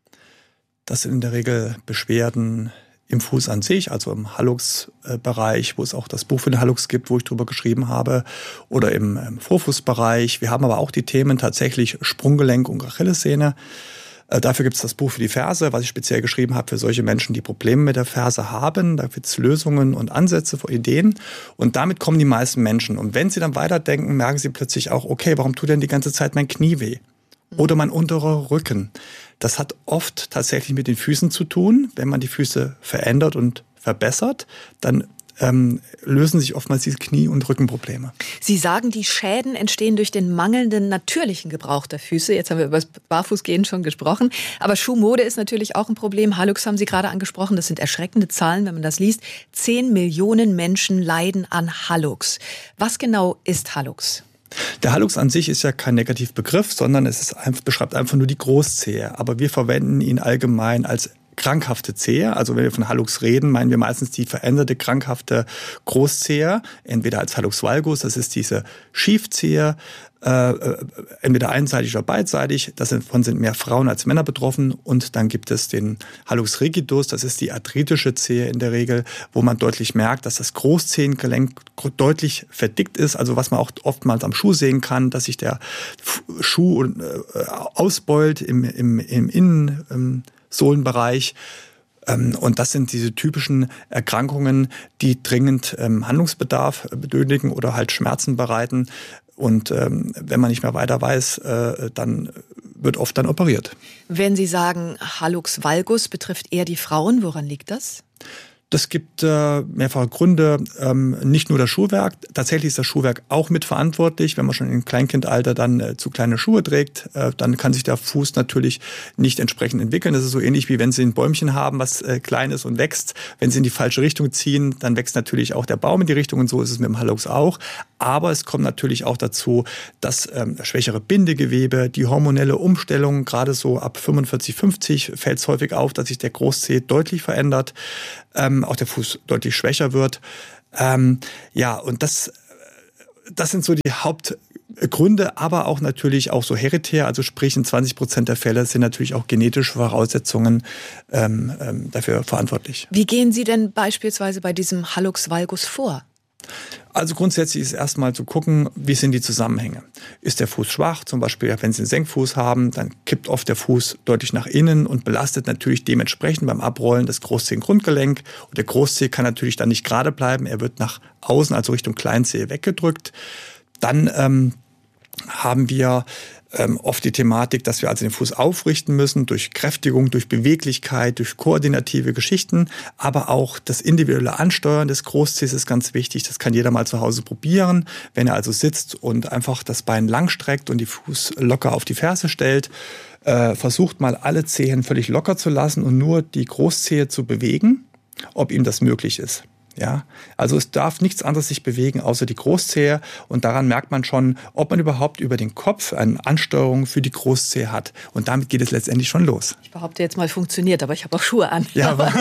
Das sind in der Regel Beschwerden im Fuß an sich, also im Hallux-Bereich, wo es auch das Buch für den Hallux gibt, wo ich drüber geschrieben habe, oder im Vorfußbereich. Wir haben aber auch die Themen tatsächlich Sprunggelenk und Achillessehne. Dafür gibt es das Buch für die Ferse, was ich speziell geschrieben habe für solche Menschen, die Probleme mit der Ferse haben. Da gibt es Lösungen und Ansätze, Ideen. Und damit kommen die meisten Menschen. Und wenn sie dann weiterdenken, merken sie plötzlich auch, okay, warum tut denn die ganze Zeit mein Knie weh? Oder mein unterer Rücken. Das hat oft tatsächlich mit den Füßen zu tun. Wenn man die Füße verändert und verbessert, dann lösen sich oftmals diese Knie- und Rückenprobleme. Sie sagen, die Schäden entstehen durch den mangelnden natürlichen Gebrauch der Füße. Jetzt haben wir über das Barfußgehen schon gesprochen. Aber Schuhmode ist natürlich auch ein Problem. Hallux haben Sie gerade angesprochen. Das sind erschreckende Zahlen, wenn man das liest. 10 Millionen Menschen leiden an Hallux. Was genau ist Hallux? Der Hallux an sich ist ja kein Negativbegriff, sondern beschreibt einfach nur die Großzehe. Aber wir verwenden ihn allgemein als krankhafte Zehe. Also wenn wir von Hallux reden, meinen wir meistens die veränderte, krankhafte Großzehe, entweder als Hallux valgus, das ist diese Schiefzehe, entweder einseitig oder beidseitig. Davon sind mehr Frauen als Männer betroffen. Und dann gibt es den Hallux rigidus, das ist die arthritische Zehe in der Regel, wo man deutlich merkt, dass das Großzehengelenk deutlich verdickt ist. Also was man auch oftmals am Schuh sehen kann, dass sich der Schuh ausbeult im Innensohlenbereich. Und das sind diese typischen Erkrankungen, die dringend Handlungsbedarf benötigen oder halt Schmerzen bereiten. Und wenn man nicht mehr weiter weiß, dann wird oft dann operiert. Wenn Sie sagen, Hallux valgus betrifft eher die Frauen, woran liegt das? Das gibt mehrfache Gründe, nicht nur das Schuhwerk. Tatsächlich ist das Schuhwerk auch mitverantwortlich. Wenn man schon im Kleinkindalter dann zu kleine Schuhe trägt, dann kann sich der Fuß natürlich nicht entsprechend entwickeln. Das ist so ähnlich wie wenn Sie ein Bäumchen haben, was klein ist und wächst. Wenn Sie in die falsche Richtung ziehen, dann wächst natürlich auch der Baum in die Richtung und so ist es mit dem Hallux auch. Aber es kommt natürlich auch dazu, dass schwächere Bindegewebe, die hormonelle Umstellung, gerade so ab 45, 50 fällt es häufig auf, dass sich der Großzeh deutlich verändert. Auch der Fuß deutlich schwächer wird. Und das sind so die Hauptgründe, aber auch natürlich auch so hereditär, also sprich in 20% der Fälle sind natürlich auch genetische Voraussetzungen dafür verantwortlich. Wie gehen Sie denn beispielsweise bei diesem Hallux valgus vor? Also grundsätzlich ist erstmal zu gucken, wie sind die Zusammenhänge. Ist der Fuß schwach, zum Beispiel wenn Sie einen Senkfuß haben, dann kippt oft der Fuß deutlich nach innen und belastet natürlich dementsprechend beim Abrollen das Großzehengrundgelenk. Und der Großzeh kann natürlich dann nicht gerade bleiben, er wird nach außen, also Richtung Kleinzehe weggedrückt. Dann haben wir oft die Thematik, dass wir also den Fuß aufrichten müssen durch Kräftigung, durch Beweglichkeit, durch koordinative Geschichten, aber auch das individuelle Ansteuern des Großzehs ist ganz wichtig. Das kann jeder mal zu Hause probieren, wenn er also sitzt und einfach das Bein lang streckt und die Fuß locker auf die Ferse stellt. Versucht mal alle Zehen völlig locker zu lassen und nur die Großzehe zu bewegen, ob ihm das möglich ist. Ja, also es darf nichts anderes sich bewegen, außer die Großzehe. Und daran merkt man schon, ob man überhaupt über den Kopf eine Ansteuerung für die Großzehe hat. Und damit geht es letztendlich schon los. Ich behaupte jetzt mal, funktioniert, aber ich habe auch Schuhe an. Ja, aber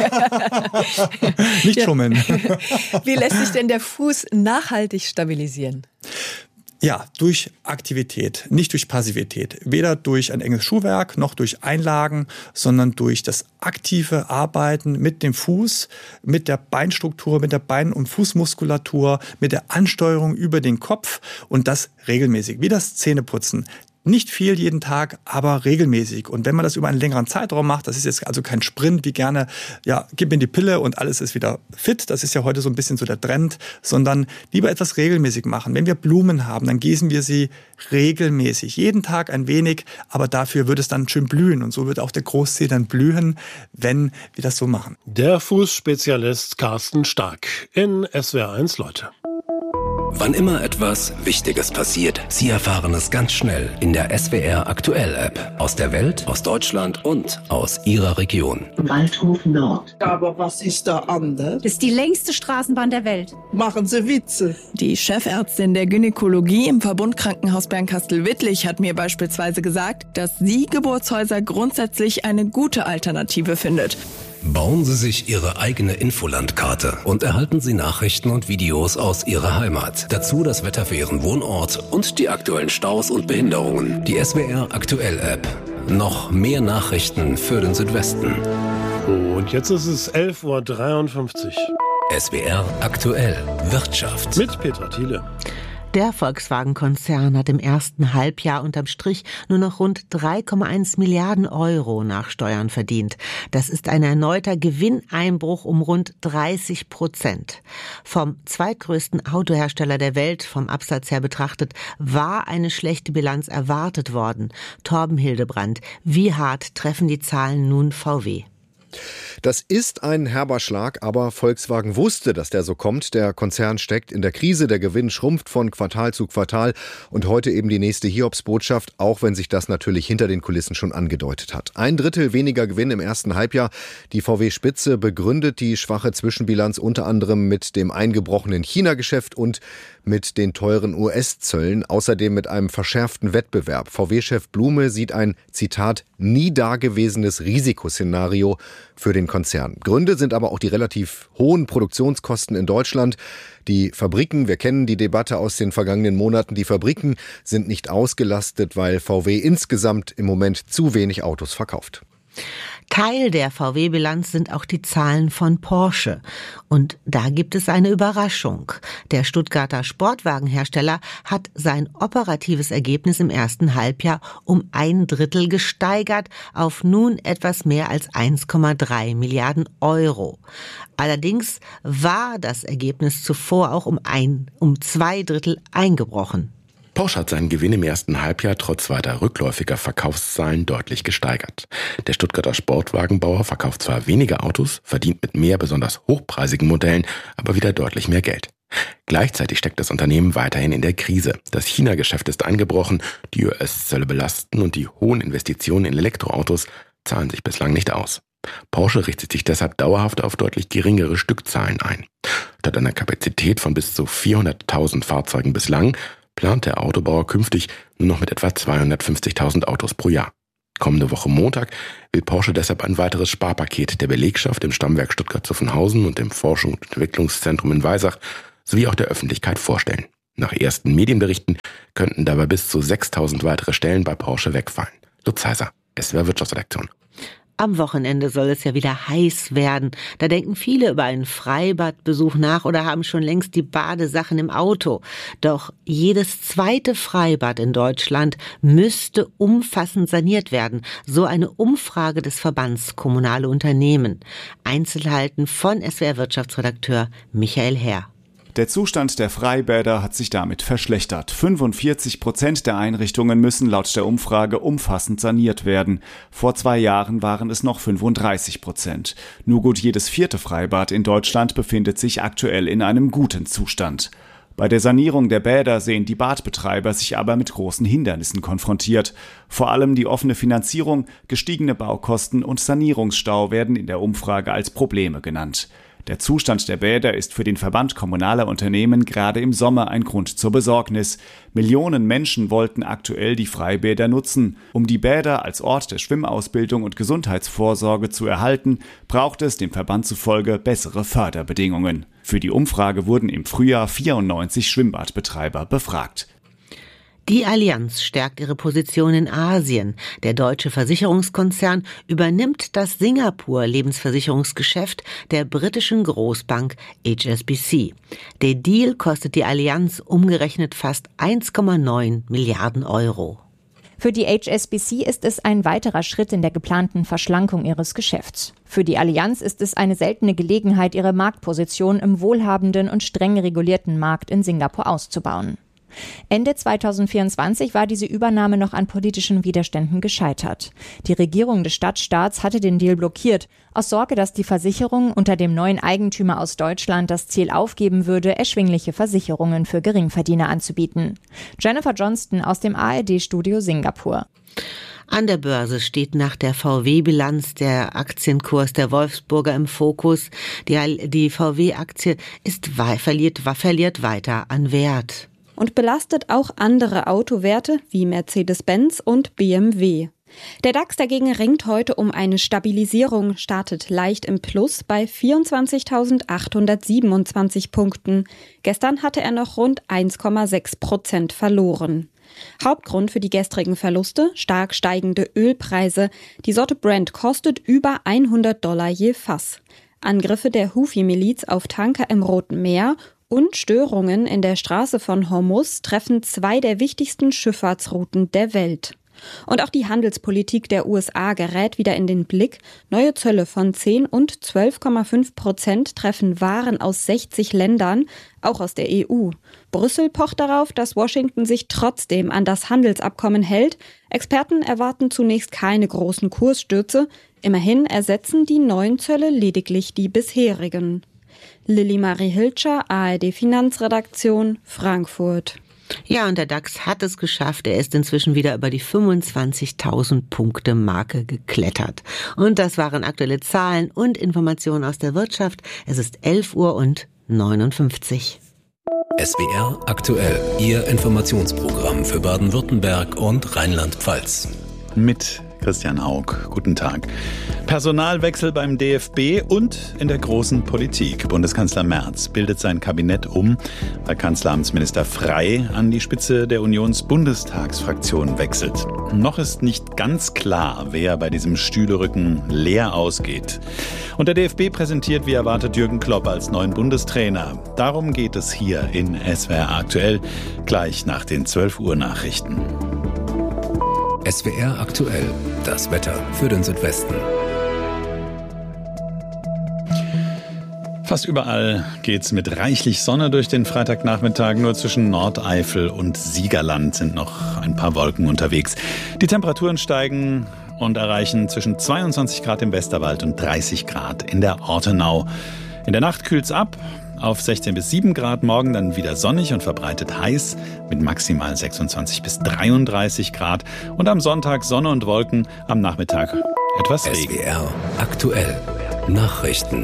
nicht schummeln. Wie lässt sich denn der Fuß nachhaltig stabilisieren? Ja, durch Aktivität, nicht durch Passivität. Weder durch ein enges Schuhwerk noch durch Einlagen, sondern durch das aktive Arbeiten mit dem Fuß, mit der Beinstruktur, mit der Bein- und Fußmuskulatur, mit der Ansteuerung über den Kopf und das regelmäßig, wie das Zähneputzen. Nicht viel jeden Tag, aber regelmäßig. Und wenn man das über einen längeren Zeitraum macht, das ist jetzt also kein Sprint, wie gerne, ja, gib mir die Pille und alles ist wieder fit. Das ist ja heute so ein bisschen so der Trend, sondern lieber etwas regelmäßig machen. Wenn wir Blumen haben, dann gießen wir sie regelmäßig. Jeden Tag ein wenig, aber dafür wird es dann schön blühen. Und so wird auch der Großzeh dann blühen, wenn wir das so machen. Der Fußspezialist Carsten Stark in SWR1 Leute. Wann immer etwas Wichtiges passiert, Sie erfahren es ganz schnell in der SWR Aktuell App. Aus der Welt, aus Deutschland und aus Ihrer Region. Waldhof Nord. Aber was ist da anders? Das ist die längste Straßenbahn der Welt. Machen Sie Witze. Die Chefärztin der Gynäkologie im Verbundkrankenhaus Bernkastel-Wittlich hat mir beispielsweise gesagt, dass sie Geburtshäuser grundsätzlich eine gute Alternative findet. Bauen Sie sich Ihre eigene Infolandkarte und erhalten Sie Nachrichten und Videos aus Ihrer Heimat. Dazu das Wetter für Ihren Wohnort und die aktuellen Staus und Behinderungen. Die SWR Aktuell App. Noch mehr Nachrichten für den Südwesten. Und jetzt ist es 11:53 Uhr. SWR Aktuell Wirtschaft. Mit Petra Thiele. Der Volkswagen-Konzern hat im ersten Halbjahr unterm Strich nur noch rund 3,1 Milliarden Euro nach Steuern verdient. Das ist ein erneuter Gewinneinbruch um rund 30%. Vom zweitgrößten Autohersteller der Welt, vom Absatz her betrachtet, war eine schlechte Bilanz erwartet worden. Torben Hildebrand, wie hart treffen die Zahlen nun VW? Das ist ein herber Schlag, aber Volkswagen wusste, dass der so kommt. Der Konzern steckt in der Krise, der Gewinn schrumpft von Quartal zu Quartal und heute eben die nächste Hiobsbotschaft, auch wenn sich das natürlich hinter den Kulissen schon angedeutet hat. 1/3 weniger Gewinn im ersten Halbjahr. Die VW-Spitze begründet die schwache Zwischenbilanz unter anderem mit dem eingebrochenen China-Geschäft und mit den teuren US-Zöllen, außerdem mit einem verschärften Wettbewerb. VW-Chef Blume sieht ein, Zitat, nie dagewesenes Risikoszenario für den Konzern. Gründe sind aber auch die relativ hohen Produktionskosten in Deutschland. Die Fabriken, wir kennen die Debatte aus den vergangenen Monaten, die Fabriken sind nicht ausgelastet, weil VW insgesamt im Moment zu wenig Autos verkauft. Teil der VW-Bilanz sind auch die Zahlen von Porsche. Und da gibt es eine Überraschung. Der Stuttgarter Sportwagenhersteller hat sein operatives Ergebnis im ersten Halbjahr um 1/3 gesteigert auf nun etwas mehr als 1,3 Milliarden Euro. Allerdings war das Ergebnis zuvor auch um 2/3 eingebrochen. Porsche hat seinen Gewinn im ersten Halbjahr trotz weiter rückläufiger Verkaufszahlen deutlich gesteigert. Der Stuttgarter Sportwagenbauer verkauft zwar weniger Autos, verdient mit mehr besonders hochpreisigen Modellen aber wieder deutlich mehr Geld. Gleichzeitig steckt das Unternehmen weiterhin in der Krise. Das China-Geschäft ist eingebrochen, die US-Zölle belasten und die hohen Investitionen in Elektroautos zahlen sich bislang nicht aus. Porsche richtet sich deshalb dauerhaft auf deutlich geringere Stückzahlen ein. Statt einer Kapazität von bis zu 400.000 Fahrzeugen bislang plant der Autobauer künftig nur noch mit etwa 250.000 Autos pro Jahr. Kommende Woche Montag will Porsche deshalb ein weiteres Sparpaket der Belegschaft im Stammwerk Stuttgart-Zuffenhausen und im Forschungs- und Entwicklungszentrum in Weisach sowie auch der Öffentlichkeit vorstellen. Nach ersten Medienberichten könnten dabei bis zu 6.000 weitere Stellen bei Porsche wegfallen. Lutz Heiser, SWR Wirtschaftsredaktion. Am Wochenende soll es ja wieder heiß werden. Da denken viele über einen Freibadbesuch nach oder haben schon längst die Badesachen im Auto. Doch jedes zweite Freibad in Deutschland müsste umfassend saniert werden. So eine Umfrage des Verbands Kommunale Unternehmen. Einzelheiten von SWR Wirtschaftsredakteur Michael Herr. Der Zustand der Freibäder hat sich damit verschlechtert. 45% der Einrichtungen müssen laut der Umfrage umfassend saniert werden. Vor 2 Jahren waren es noch 35%. Nur gut jedes 4. Freibad in Deutschland befindet sich aktuell in einem guten Zustand. Bei der Sanierung der Bäder sehen die Badbetreiber sich aber mit großen Hindernissen konfrontiert. Vor allem die offene Finanzierung, gestiegene Baukosten und Sanierungsstau werden in der Umfrage als Probleme genannt. Der Zustand der Bäder ist für den Verband kommunaler Unternehmen gerade im Sommer ein Grund zur Besorgnis. Millionen Menschen wollten aktuell die Freibäder nutzen. Um die Bäder als Ort der Schwimmausbildung und Gesundheitsvorsorge zu erhalten, braucht es dem Verband zufolge bessere Förderbedingungen. Für die Umfrage wurden im Frühjahr 94 Schwimmbadbetreiber befragt. Die Allianz stärkt ihre Position in Asien. Der deutsche Versicherungskonzern übernimmt das Singapur-Lebensversicherungsgeschäft der britischen Großbank HSBC. Der Deal kostet die Allianz umgerechnet fast 1,9 Milliarden Euro. Für die HSBC ist es ein weiterer Schritt in der geplanten Verschlankung ihres Geschäfts. Für die Allianz ist es eine seltene Gelegenheit, ihre Marktposition im wohlhabenden und streng regulierten Markt in Singapur auszubauen. Ende 2024 war diese Übernahme noch an politischen Widerständen gescheitert. Die Regierung des Stadtstaats hatte den Deal blockiert, aus Sorge, dass die Versicherung unter dem neuen Eigentümer aus Deutschland das Ziel aufgeben würde, erschwingliche Versicherungen für Geringverdiener anzubieten. Jennifer Johnston aus dem ARD-Studio Singapur. An der Börse steht nach der VW-Bilanz der Aktienkurs der Wolfsburger im Fokus. Die VW-Aktie verliert weiter an Wert. Und belastet auch andere Autowerte wie Mercedes-Benz und BMW. Der DAX dagegen ringt heute um eine Stabilisierung, startet leicht im Plus bei 24.827 Punkten. Gestern hatte er noch rund 1,6% verloren. Hauptgrund für die gestrigen Verluste: stark steigende Ölpreise. Die Sorte Brent kostet über $100 je Fass. Angriffe der Houthi-Miliz auf Tanker im Roten Meer und Störungen in der Straße von Hormuz treffen 2 der wichtigsten Schifffahrtsrouten der Welt. Und auch die Handelspolitik der USA gerät wieder in den Blick. Neue Zölle von 10 und 12,5% treffen Waren aus 60 Ländern, auch aus der EU. Brüssel pocht darauf, dass Washington sich trotzdem an das Handelsabkommen hält. Experten erwarten zunächst keine großen Kursstürze. Immerhin ersetzen die neuen Zölle lediglich die bisherigen. Lilly Marie Hilscher, ARD Finanzredaktion, Frankfurt. Ja, und der DAX hat es geschafft. Er ist inzwischen wieder über die 25.000 Punkte Marke geklettert. Und das waren aktuelle Zahlen und Informationen aus der Wirtschaft. Es ist 11:59 Uhr. SWR aktuell, Ihr Informationsprogramm für Baden-Württemberg und Rheinland-Pfalz. Mit Christian Haug, guten Tag. Personalwechsel beim DFB und in der großen Politik. Bundeskanzler Merz bildet sein Kabinett um, weil Kanzleramtsminister Frey an die Spitze der Unionsbundestagsfraktion wechselt. Noch ist nicht ganz klar, wer bei diesem Stühlerücken leer ausgeht. Und der DFB präsentiert, wie erwartet, Jürgen Klopp als neuen Bundestrainer. Darum geht es hier in SWR aktuell, gleich nach den 12 Uhr Nachrichten. SWR aktuell, das Wetter für den Südwesten. Fast überall geht's mit reichlich Sonne durch den Freitagnachmittag. Nur zwischen Nordeifel und Siegerland sind noch ein paar Wolken unterwegs. Die Temperaturen steigen und erreichen zwischen 22 Grad im Westerwald und 30 Grad in der Ortenau. In der Nacht kühlt's ab auf 16 bis 7 Grad, morgen dann wieder sonnig und verbreitet heiß mit maximal 26 bis 33 Grad. Und am Sonntag Sonne und Wolken, am Nachmittag etwas Regen. SWR aktuell Nachrichten.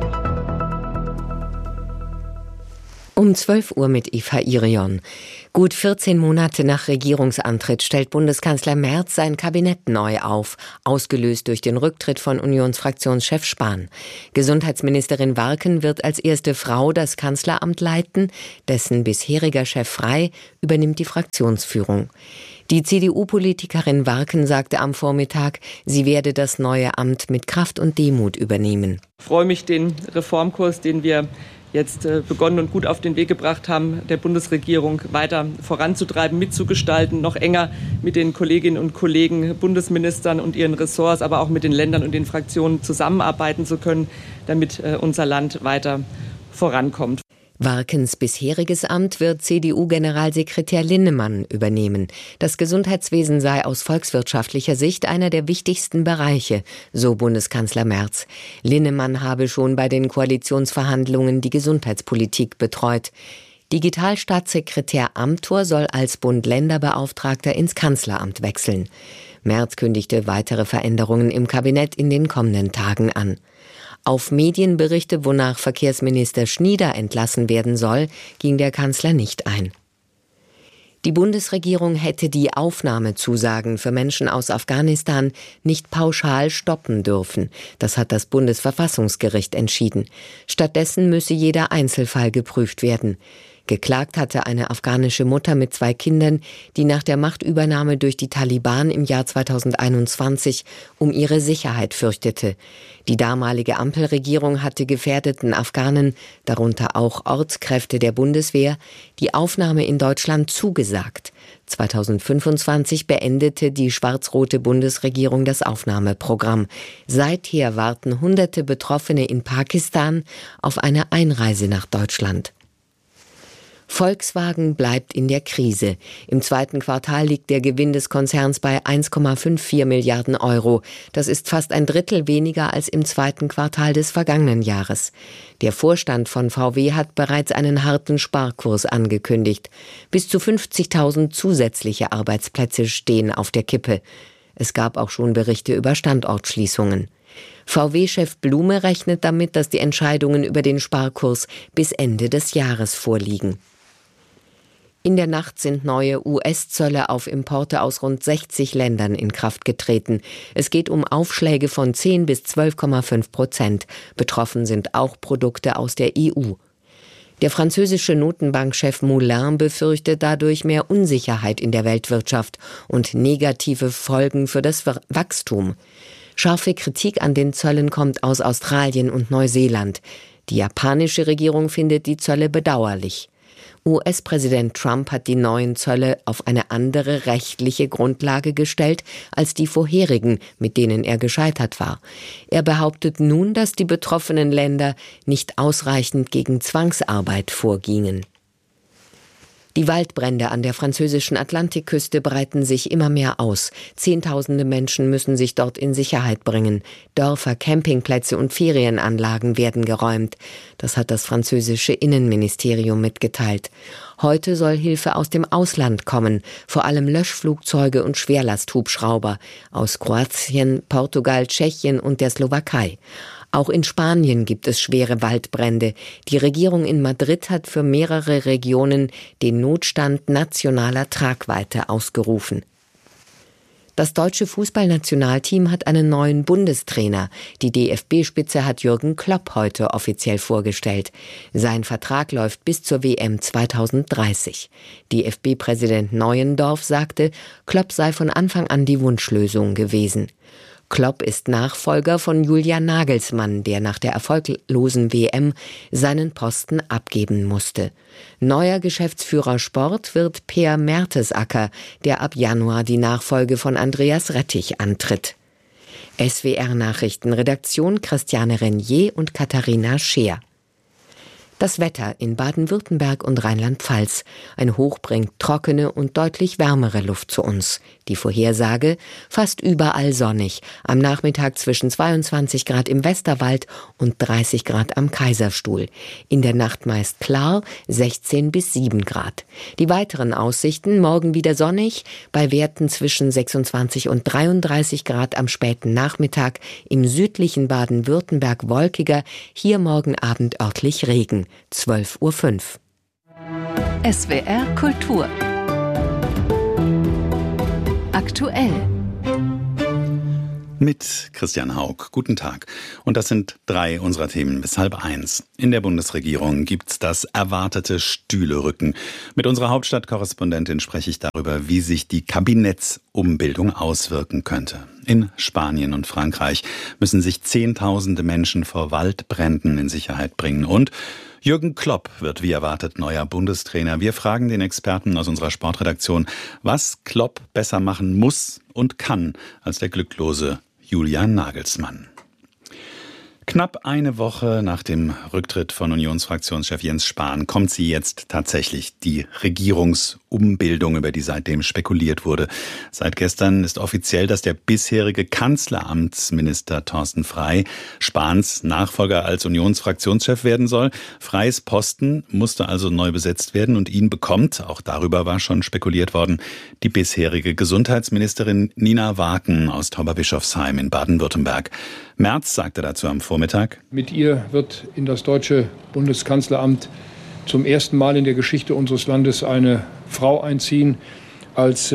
Um 12 Uhr mit Eva Irion. Gut 14 Monate nach Regierungsantritt stellt Bundeskanzler Merz sein Kabinett neu auf, ausgelöst durch den Rücktritt von Unionsfraktionschef Spahn. Gesundheitsministerin Warken wird als erste Frau das Kanzleramt leiten, dessen bisheriger Chef Frey übernimmt die Fraktionsführung. Die CDU-Politikerin Warken sagte am Vormittag, sie werde das neue Amt mit Kraft und Demut übernehmen. Ich freue mich, den Reformkurs, den wir jetzt begonnen und gut auf den Weg gebracht haben, der Bundesregierung weiter voranzutreiben, mitzugestalten, noch enger mit den Kolleginnen und Kollegen, Bundesministern und ihren Ressorts, aber auch mit den Ländern und den Fraktionen zusammenarbeiten zu können, damit unser Land weiter vorankommt. Warkens bisheriges Amt wird CDU-Generalsekretär Linnemann übernehmen. Das Gesundheitswesen sei aus volkswirtschaftlicher Sicht einer der wichtigsten Bereiche, so Bundeskanzler Merz. Linnemann habe schon bei den Koalitionsverhandlungen die Gesundheitspolitik betreut. Digitalstaatssekretär Amthor soll als Bund-Länder-Beauftragter ins Kanzleramt wechseln. Merz kündigte weitere Veränderungen im Kabinett in den kommenden Tagen an. Auf Medienberichte, wonach Verkehrsminister Schnieder entlassen werden soll, ging der Kanzler nicht ein. Die Bundesregierung hätte die Aufnahmezusagen für Menschen aus Afghanistan nicht pauschal stoppen dürfen. Das hat das Bundesverfassungsgericht entschieden. Stattdessen müsse jeder Einzelfall geprüft werden. Geklagt hatte eine afghanische Mutter mit 2 Kindern, die nach der Machtübernahme durch die Taliban im Jahr 2021 um ihre Sicherheit fürchtete. Die damalige Ampelregierung hatte gefährdeten Afghanen, darunter auch Ortskräfte der Bundeswehr, die Aufnahme in Deutschland zugesagt. 2025 beendete die schwarz-rote Bundesregierung das Aufnahmeprogramm. Seither warten Hunderte Betroffene in Pakistan auf eine Einreise nach Deutschland. Volkswagen bleibt in der Krise. Im 2. Quartal liegt der Gewinn des Konzerns bei 1,54 Milliarden Euro. Das ist fast ein Drittel weniger als im 2. Quartal des vergangenen Jahres. Der Vorstand von VW hat bereits einen harten Sparkurs angekündigt. Bis zu 50.000 zusätzliche Arbeitsplätze stehen auf der Kippe. Es gab auch schon Berichte über Standortschließungen. VW-Chef Blume rechnet damit, dass die Entscheidungen über den Sparkurs bis Ende des Jahres vorliegen. In der Nacht sind neue US-Zölle auf Importe aus rund 60 Ländern in Kraft getreten. Es geht um Aufschläge von 10 bis 12,5%. Betroffen sind auch Produkte aus der EU. Der französische Notenbankchef Moulin befürchtet dadurch mehr Unsicherheit in der Weltwirtschaft und negative Folgen für das Wachstum. Scharfe Kritik an den Zöllen kommt aus Australien und Neuseeland. Die japanische Regierung findet die Zölle bedauerlich. US-Präsident Trump hat die neuen Zölle auf eine andere rechtliche Grundlage gestellt als die vorherigen, mit denen er gescheitert war. Er behauptet nun, dass die betroffenen Länder nicht ausreichend gegen Zwangsarbeit vorgingen. Die Waldbrände an der französischen Atlantikküste breiten sich immer mehr aus. Zehntausende Menschen müssen sich dort in Sicherheit bringen. Dörfer, Campingplätze und Ferienanlagen werden geräumt. Das hat das französische Innenministerium mitgeteilt. Heute soll Hilfe aus dem Ausland kommen, vor allem Löschflugzeuge und Schwerlasthubschrauber aus Kroatien, Portugal, Tschechien und der Slowakei. Auch in Spanien gibt es schwere Waldbrände. Die Regierung in Madrid hat für mehrere Regionen den Notstand nationaler Tragweite ausgerufen. Das deutsche Fußballnationalteam hat einen neuen Bundestrainer. Die DFB-Spitze hat Jürgen Klopp heute offiziell vorgestellt. Sein Vertrag läuft bis zur WM 2030. DFB-Präsident Neuendorf sagte, Klopp sei von Anfang an die Wunschlösung gewesen. Klopp ist Nachfolger von Julian Nagelsmann, der nach der erfolglosen WM seinen Posten abgeben musste. Neuer Geschäftsführer Sport wird Per Mertesacker, der ab Januar die Nachfolge von Andreas Rettich antritt. SWR-Nachrichtenredaktion Christiane Renier und Katharina Scheer. Das Wetter in Baden-Württemberg und Rheinland-Pfalz. Ein Hoch bringt trockene und deutlich wärmere Luft zu uns. Die Vorhersage: fast überall sonnig. Am Nachmittag zwischen 22 Grad im Westerwald und 30 Grad am Kaiserstuhl. In der Nacht meist klar, 16 bis 7 Grad. Die weiteren Aussichten: morgen wieder sonnig, bei Werten zwischen 26 und 33 Grad am späten Nachmittag. Im südlichen Baden-Württemberg wolkiger, hier morgen Abend örtlich Regen. 12:05 Uhr. SWR Kultur. Aktuell. Mit Christian Haug. Guten Tag. Und das sind 3 unserer Themen bis 12:30. In der Bundesregierung gibt's das erwartete Stühlerücken. Mit unserer Hauptstadtkorrespondentin spreche ich darüber, wie sich die Kabinettsumbildung auswirken könnte. In Spanien und Frankreich müssen sich Zehntausende Menschen vor Waldbränden in Sicherheit bringen. Und Jürgen Klopp wird wie erwartet neuer Bundestrainer. Wir fragen den Experten aus unserer Sportredaktion, was Klopp besser machen muss und kann als der glücklose Julian Nagelsmann. Knapp eine Woche nach dem Rücktritt von Unionsfraktionschef Jens Spahn kommt sie jetzt tatsächlich, die Regierungsumbildung, über die seitdem spekuliert wurde. Seit gestern ist offiziell, dass der bisherige Kanzleramtsminister Thorsten Frey Spahns Nachfolger als Unionsfraktionschef werden soll. Freys Posten musste also neu besetzt werden und ihn bekommt, auch darüber war schon spekuliert worden, die bisherige Gesundheitsministerin Nina Waken aus Tauberbischofsheim in Baden-Württemberg. Merz sagte dazu am Vormittag: Mit ihr wird in das deutsche Bundeskanzleramt zum ersten Mal in der Geschichte unseres Landes eine Frau einziehen als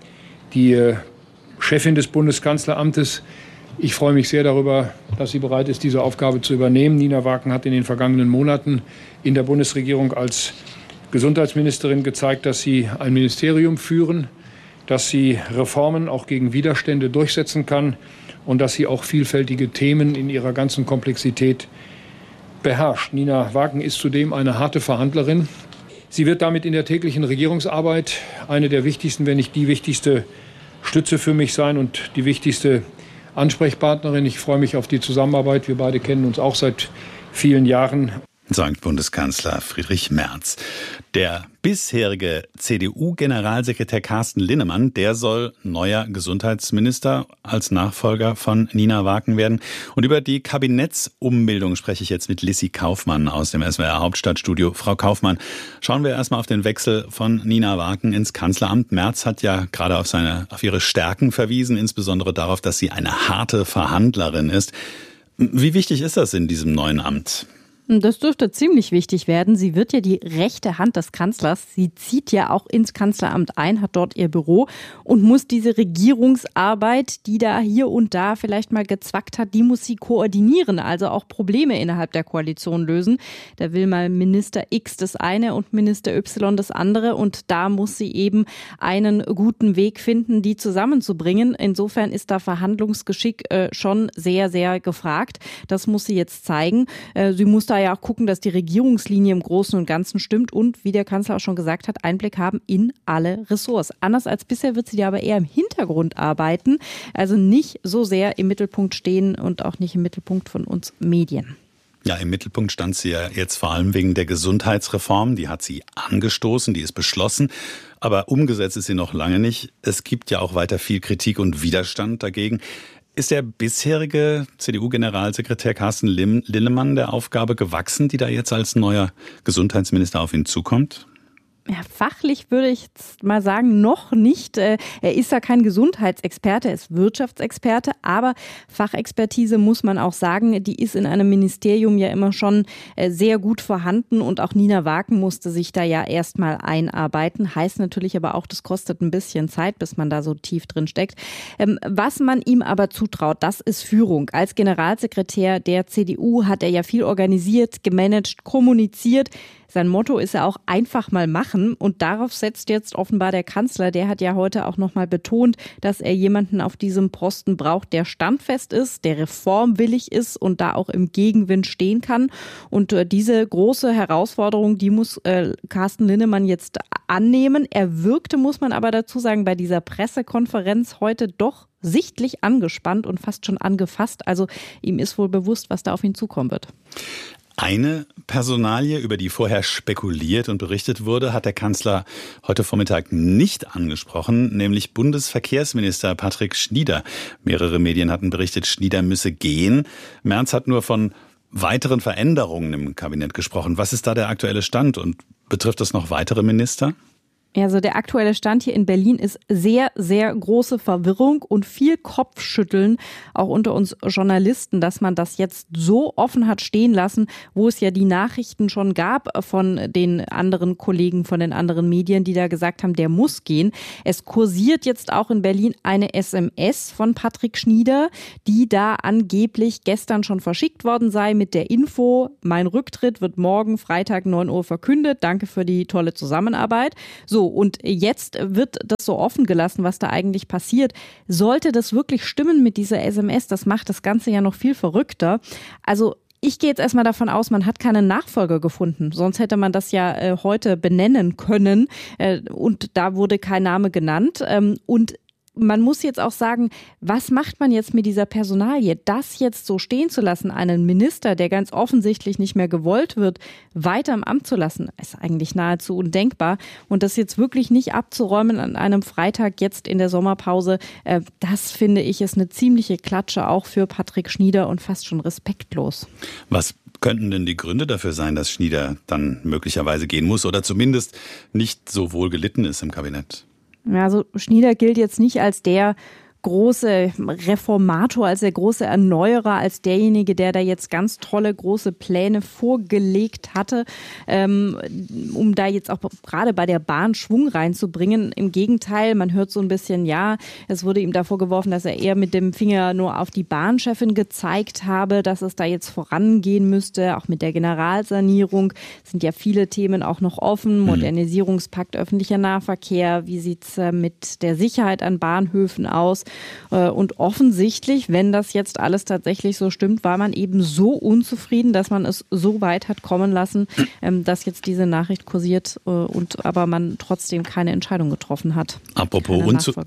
die Chefin des Bundeskanzleramtes. Ich freue mich sehr darüber, dass sie bereit ist, diese Aufgabe zu übernehmen. Nina Waken hat in den vergangenen Monaten in der Bundesregierung als Gesundheitsministerin gezeigt, dass sie ein Ministerium führen, dass sie Reformen auch gegen Widerstände durchsetzen kann und dass sie auch vielfältige Themen in ihrer ganzen Komplexität beherrscht. Nina Waken ist zudem eine harte Verhandlerin. Sie wird damit in der täglichen Regierungsarbeit eine der wichtigsten, wenn nicht die wichtigste Stütze für mich sein und die wichtigste Ansprechpartnerin. Ich freue mich auf die Zusammenarbeit. Wir beide kennen uns auch seit vielen Jahren. Sagt Bundeskanzler Friedrich Merz. Der bisherige CDU-Generalsekretär Carsten Linnemann, der soll neuer Gesundheitsminister als Nachfolger von Nina Waken werden. Und über die Kabinettsumbildung spreche ich jetzt mit Lissy Kaufmann aus dem SWR Hauptstadtstudio. Frau Kaufmann, schauen wir erstmal auf den Wechsel von Nina Waken ins Kanzleramt. Merz hat ja gerade auf ihre Stärken verwiesen, insbesondere darauf, dass sie eine harte Verhandlerin ist. Wie wichtig ist das in diesem neuen Amt? Das dürfte ziemlich wichtig werden. Sie wird ja die rechte Hand des Kanzlers. Sie zieht ja auch ins Kanzleramt ein, hat dort ihr Büro und muss diese Regierungsarbeit, die da hier und da vielleicht mal gezwackt hat, die muss sie koordinieren, also auch Probleme innerhalb der Koalition lösen. Da will mal Minister X das eine und Minister Y das andere und da muss sie eben einen guten Weg finden, die zusammenzubringen. Insofern ist da Verhandlungsgeschick schon sehr, sehr gefragt. Das muss sie jetzt zeigen. Sie muss da ja auch gucken, dass die Regierungslinie im Großen und Ganzen stimmt und, wie der Kanzler auch schon gesagt hat, Einblick haben in alle Ressorts. Anders als bisher wird sie aber eher im Hintergrund arbeiten, also nicht so sehr im Mittelpunkt stehen und auch nicht im Mittelpunkt von uns Medien. Ja, im Mittelpunkt stand sie ja jetzt vor allem wegen der Gesundheitsreform. Die hat sie angestoßen, die ist beschlossen. Aber umgesetzt ist sie noch lange nicht. Es gibt ja auch weiter viel Kritik und Widerstand dagegen. Ist der bisherige CDU-Generalsekretär Carsten Linnemann der Aufgabe gewachsen, die da jetzt als neuer Gesundheitsminister auf ihn zukommt? Ja, fachlich würde ich jetzt mal sagen, noch nicht. Er ist ja kein Gesundheitsexperte, er ist Wirtschaftsexperte, aber Fachexpertise muss man auch sagen, die ist in einem Ministerium ja immer schon sehr gut vorhanden und auch Nina Waken musste sich da ja erstmal einarbeiten. Heißt natürlich aber auch, das kostet ein bisschen Zeit, bis man da so tief drin steckt. Was man ihm aber zutraut, das ist Führung. Als Generalsekretär der CDU hat er ja viel organisiert, gemanagt, kommuniziert. Sein Motto ist ja auch einfach mal machen und darauf setzt jetzt offenbar der Kanzler. Der hat ja heute auch nochmal betont, dass er jemanden auf diesem Posten braucht, der standfest ist, der reformwillig ist und da auch im Gegenwind stehen kann. Und diese große Herausforderung, die muss Carsten Linnemann jetzt annehmen. Er wirkte, muss man aber dazu sagen, bei dieser Pressekonferenz heute doch sichtlich angespannt und fast schon angefasst. Also ihm ist wohl bewusst, was da auf ihn zukommen wird. Eine Personalie, über die vorher spekuliert und berichtet wurde, hat der Kanzler heute Vormittag nicht angesprochen, nämlich Bundesverkehrsminister Patrick Schnieder. Mehrere Medien hatten berichtet, Schnieder müsse gehen. Merz hat nur von weiteren Veränderungen im Kabinett gesprochen. Was ist da der aktuelle Stand und betrifft das noch weitere Minister? Also der aktuelle Stand hier in Berlin ist sehr, sehr große Verwirrung und viel Kopfschütteln, auch unter uns Journalisten, dass man das jetzt so offen hat stehen lassen, wo es ja die Nachrichten schon gab von den anderen Kollegen, von den anderen Medien, die da gesagt haben, der muss gehen. Es kursiert jetzt auch in Berlin eine SMS von Patrick Schnieder, die da angeblich gestern schon verschickt worden sei mit der Info, mein Rücktritt wird morgen Freitag 9 Uhr verkündet. Danke für die tolle Zusammenarbeit. So, und jetzt wird das so offen gelassen, was da eigentlich passiert. Sollte das wirklich stimmen mit dieser SMS, das macht das Ganze ja noch viel verrückter. Also ich gehe jetzt erstmal davon aus, man hat keinen Nachfolger gefunden. Sonst hätte man das ja heute benennen können. Und da wurde kein Name genannt. Und man muss jetzt auch sagen, was macht man jetzt mit dieser Personalie? Das jetzt so stehen zu lassen, einen Minister, der ganz offensichtlich nicht mehr gewollt wird, weiter im Amt zu lassen, ist eigentlich nahezu undenkbar. Und das jetzt wirklich nicht abzuräumen an einem Freitag jetzt in der Sommerpause, das finde ich ist eine ziemliche Klatsche auch für Patrick Schnieder und fast schon respektlos. Was könnten denn die Gründe dafür sein, dass Schnieder dann möglicherweise gehen muss oder zumindest nicht so wohl gelitten ist im Kabinett? Also Schnieder gilt jetzt nicht als der große Reformator, als der große Erneuerer, als derjenige, der da jetzt ganz tolle große Pläne vorgelegt hatte, um da jetzt auch gerade bei der Bahn Schwung reinzubringen. Im Gegenteil, man hört so ein bisschen, ja, es wurde ihm da vorgeworfen, dass er eher mit dem Finger nur auf die Bahnchefin gezeigt habe, dass es da jetzt vorangehen müsste, auch mit der Generalsanierung. Es sind ja viele Themen auch noch offen, Modernisierungspakt öffentlicher Nahverkehr, wie sieht's mit der Sicherheit an Bahnhöfen aus? Und offensichtlich, wenn das jetzt alles tatsächlich so stimmt, war man eben so unzufrieden, dass man es so weit hat kommen lassen, dass jetzt diese Nachricht kursiert und aber man trotzdem keine Entscheidung getroffen hat. Apropos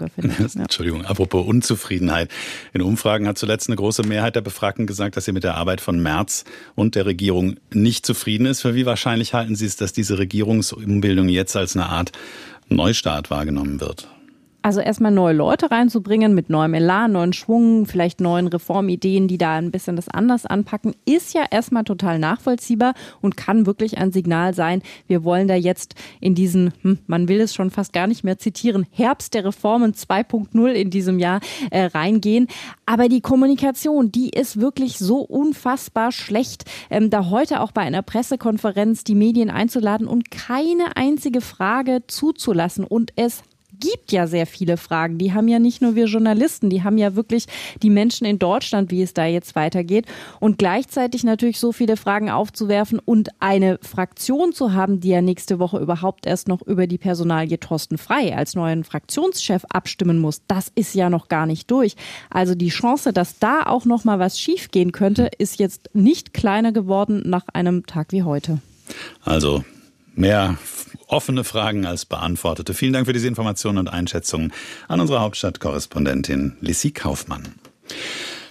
Unzufriedenheit. In Umfragen hat zuletzt eine große Mehrheit der Befragten gesagt, dass sie mit der Arbeit von Merz und der Regierung nicht zufrieden ist. Für wie wahrscheinlich halten Sie es, dass diese Regierungsumbildung jetzt als eine Art Neustart wahrgenommen wird? Also erstmal neue Leute reinzubringen mit neuem Elan, neuen Schwung, vielleicht neuen Reformideen, die da ein bisschen das anders anpacken, ist ja erstmal total nachvollziehbar und kann wirklich ein Signal sein. Wir wollen da jetzt in diesen, man will es schon fast gar nicht mehr zitieren, Herbst der Reformen 2.0 in diesem Jahr reingehen. Aber die Kommunikation, die ist wirklich so unfassbar schlecht, da heute auch bei einer Pressekonferenz die Medien einzuladen und keine einzige Frage zuzulassen und es gibt ja sehr viele Fragen. Die haben ja nicht nur wir Journalisten, die haben ja wirklich die Menschen in Deutschland, wie es da jetzt weitergeht. Und gleichzeitig natürlich so viele Fragen aufzuwerfen und eine Fraktion zu haben, die ja nächste Woche überhaupt erst noch über die Personalie Thorsten Frey als neuen Fraktionschef abstimmen muss, das ist ja noch gar nicht durch. Also die Chance, dass da auch noch mal was schiefgehen könnte, ist jetzt nicht kleiner geworden nach einem Tag wie heute. Also mehr offene Fragen als beantwortete. Vielen Dank für diese Informationen und Einschätzungen an unsere Hauptstadtkorrespondentin Lissy Kaufmann.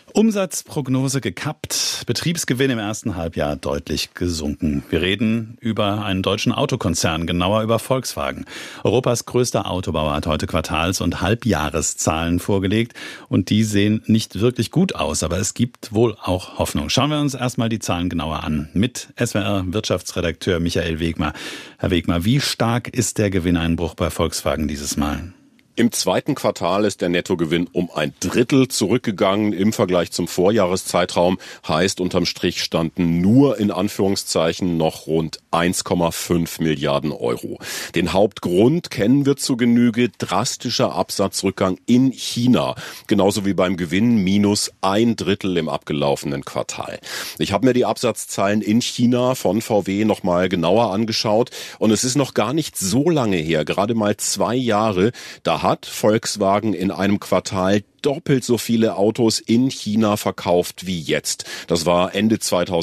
Umsatzprognose gekappt, Betriebsgewinn im ersten Halbjahr deutlich gesunken. Wir reden über einen deutschen Autokonzern, genauer über Volkswagen. Europas größter Autobauer hat heute Quartals- und Halbjahreszahlen vorgelegt und die sehen nicht wirklich gut aus, aber es gibt wohl auch Hoffnung. Schauen wir uns erstmal die Zahlen genauer an mit SWR-Wirtschaftsredakteur Michael Wegmer. Herr Wegmer, wie stark ist der Gewinneinbruch bei Volkswagen dieses Mal? Im zweiten Quartal ist der Nettogewinn um 1/3 zurückgegangen im Vergleich zum Vorjahreszeitraum. Heißt, unterm Strich standen nur in Anführungszeichen noch rund 1,5 Milliarden Euro. Den Hauptgrund kennen wir zu Genüge: drastischer Absatzrückgang in China. Genauso wie beim Gewinn minus 1/3 im abgelaufenen Quartal. Ich habe mir die Absatzzahlen in China von VW nochmal genauer angeschaut und es ist noch gar nicht so lange her, gerade mal 2 Jahre, da hat Volkswagen in einem Quartal doppelt so viele Autos in China verkauft wie jetzt. Das war Ende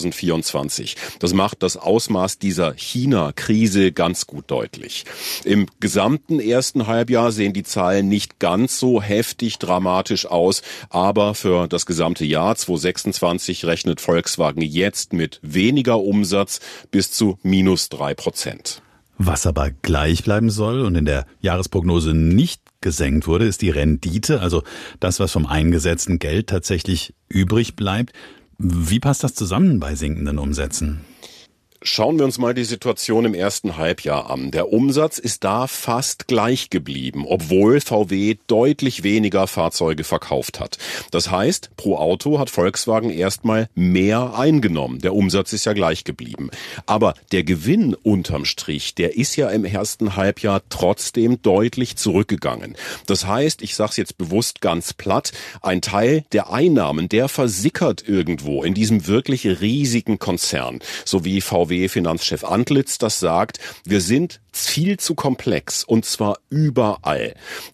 2024. Das macht das Ausmaß dieser China-Krise ganz gut deutlich. Im gesamten ersten Halbjahr sehen die Zahlen nicht ganz so heftig dramatisch aus, aber für das gesamte Jahr 2026 rechnet Volkswagen jetzt mit weniger Umsatz bis zu minus 3%. Was aber gleich bleiben soll und in der Jahresprognose nicht gesenkt wurde, ist die Rendite, also das, was vom eingesetzten Geld tatsächlich übrig bleibt. Wie passt das zusammen bei sinkenden Umsätzen? Schauen wir uns mal die Situation im ersten Halbjahr an. Der Umsatz ist da fast gleich geblieben, obwohl VW deutlich weniger Fahrzeuge verkauft hat. Das heißt, pro Auto hat Volkswagen erstmal mehr eingenommen. Der Umsatz ist ja gleich geblieben. Aber der Gewinn unterm Strich, der ist ja im ersten Halbjahr trotzdem deutlich zurückgegangen. Das heißt, ich sage es jetzt bewusst ganz platt, ein Teil der Einnahmen, der versickert irgendwo in diesem wirklich riesigen Konzern, so wie VW-Finanzchef Antlitz das sagt: Wir sind viel zu komplex und zwar überall.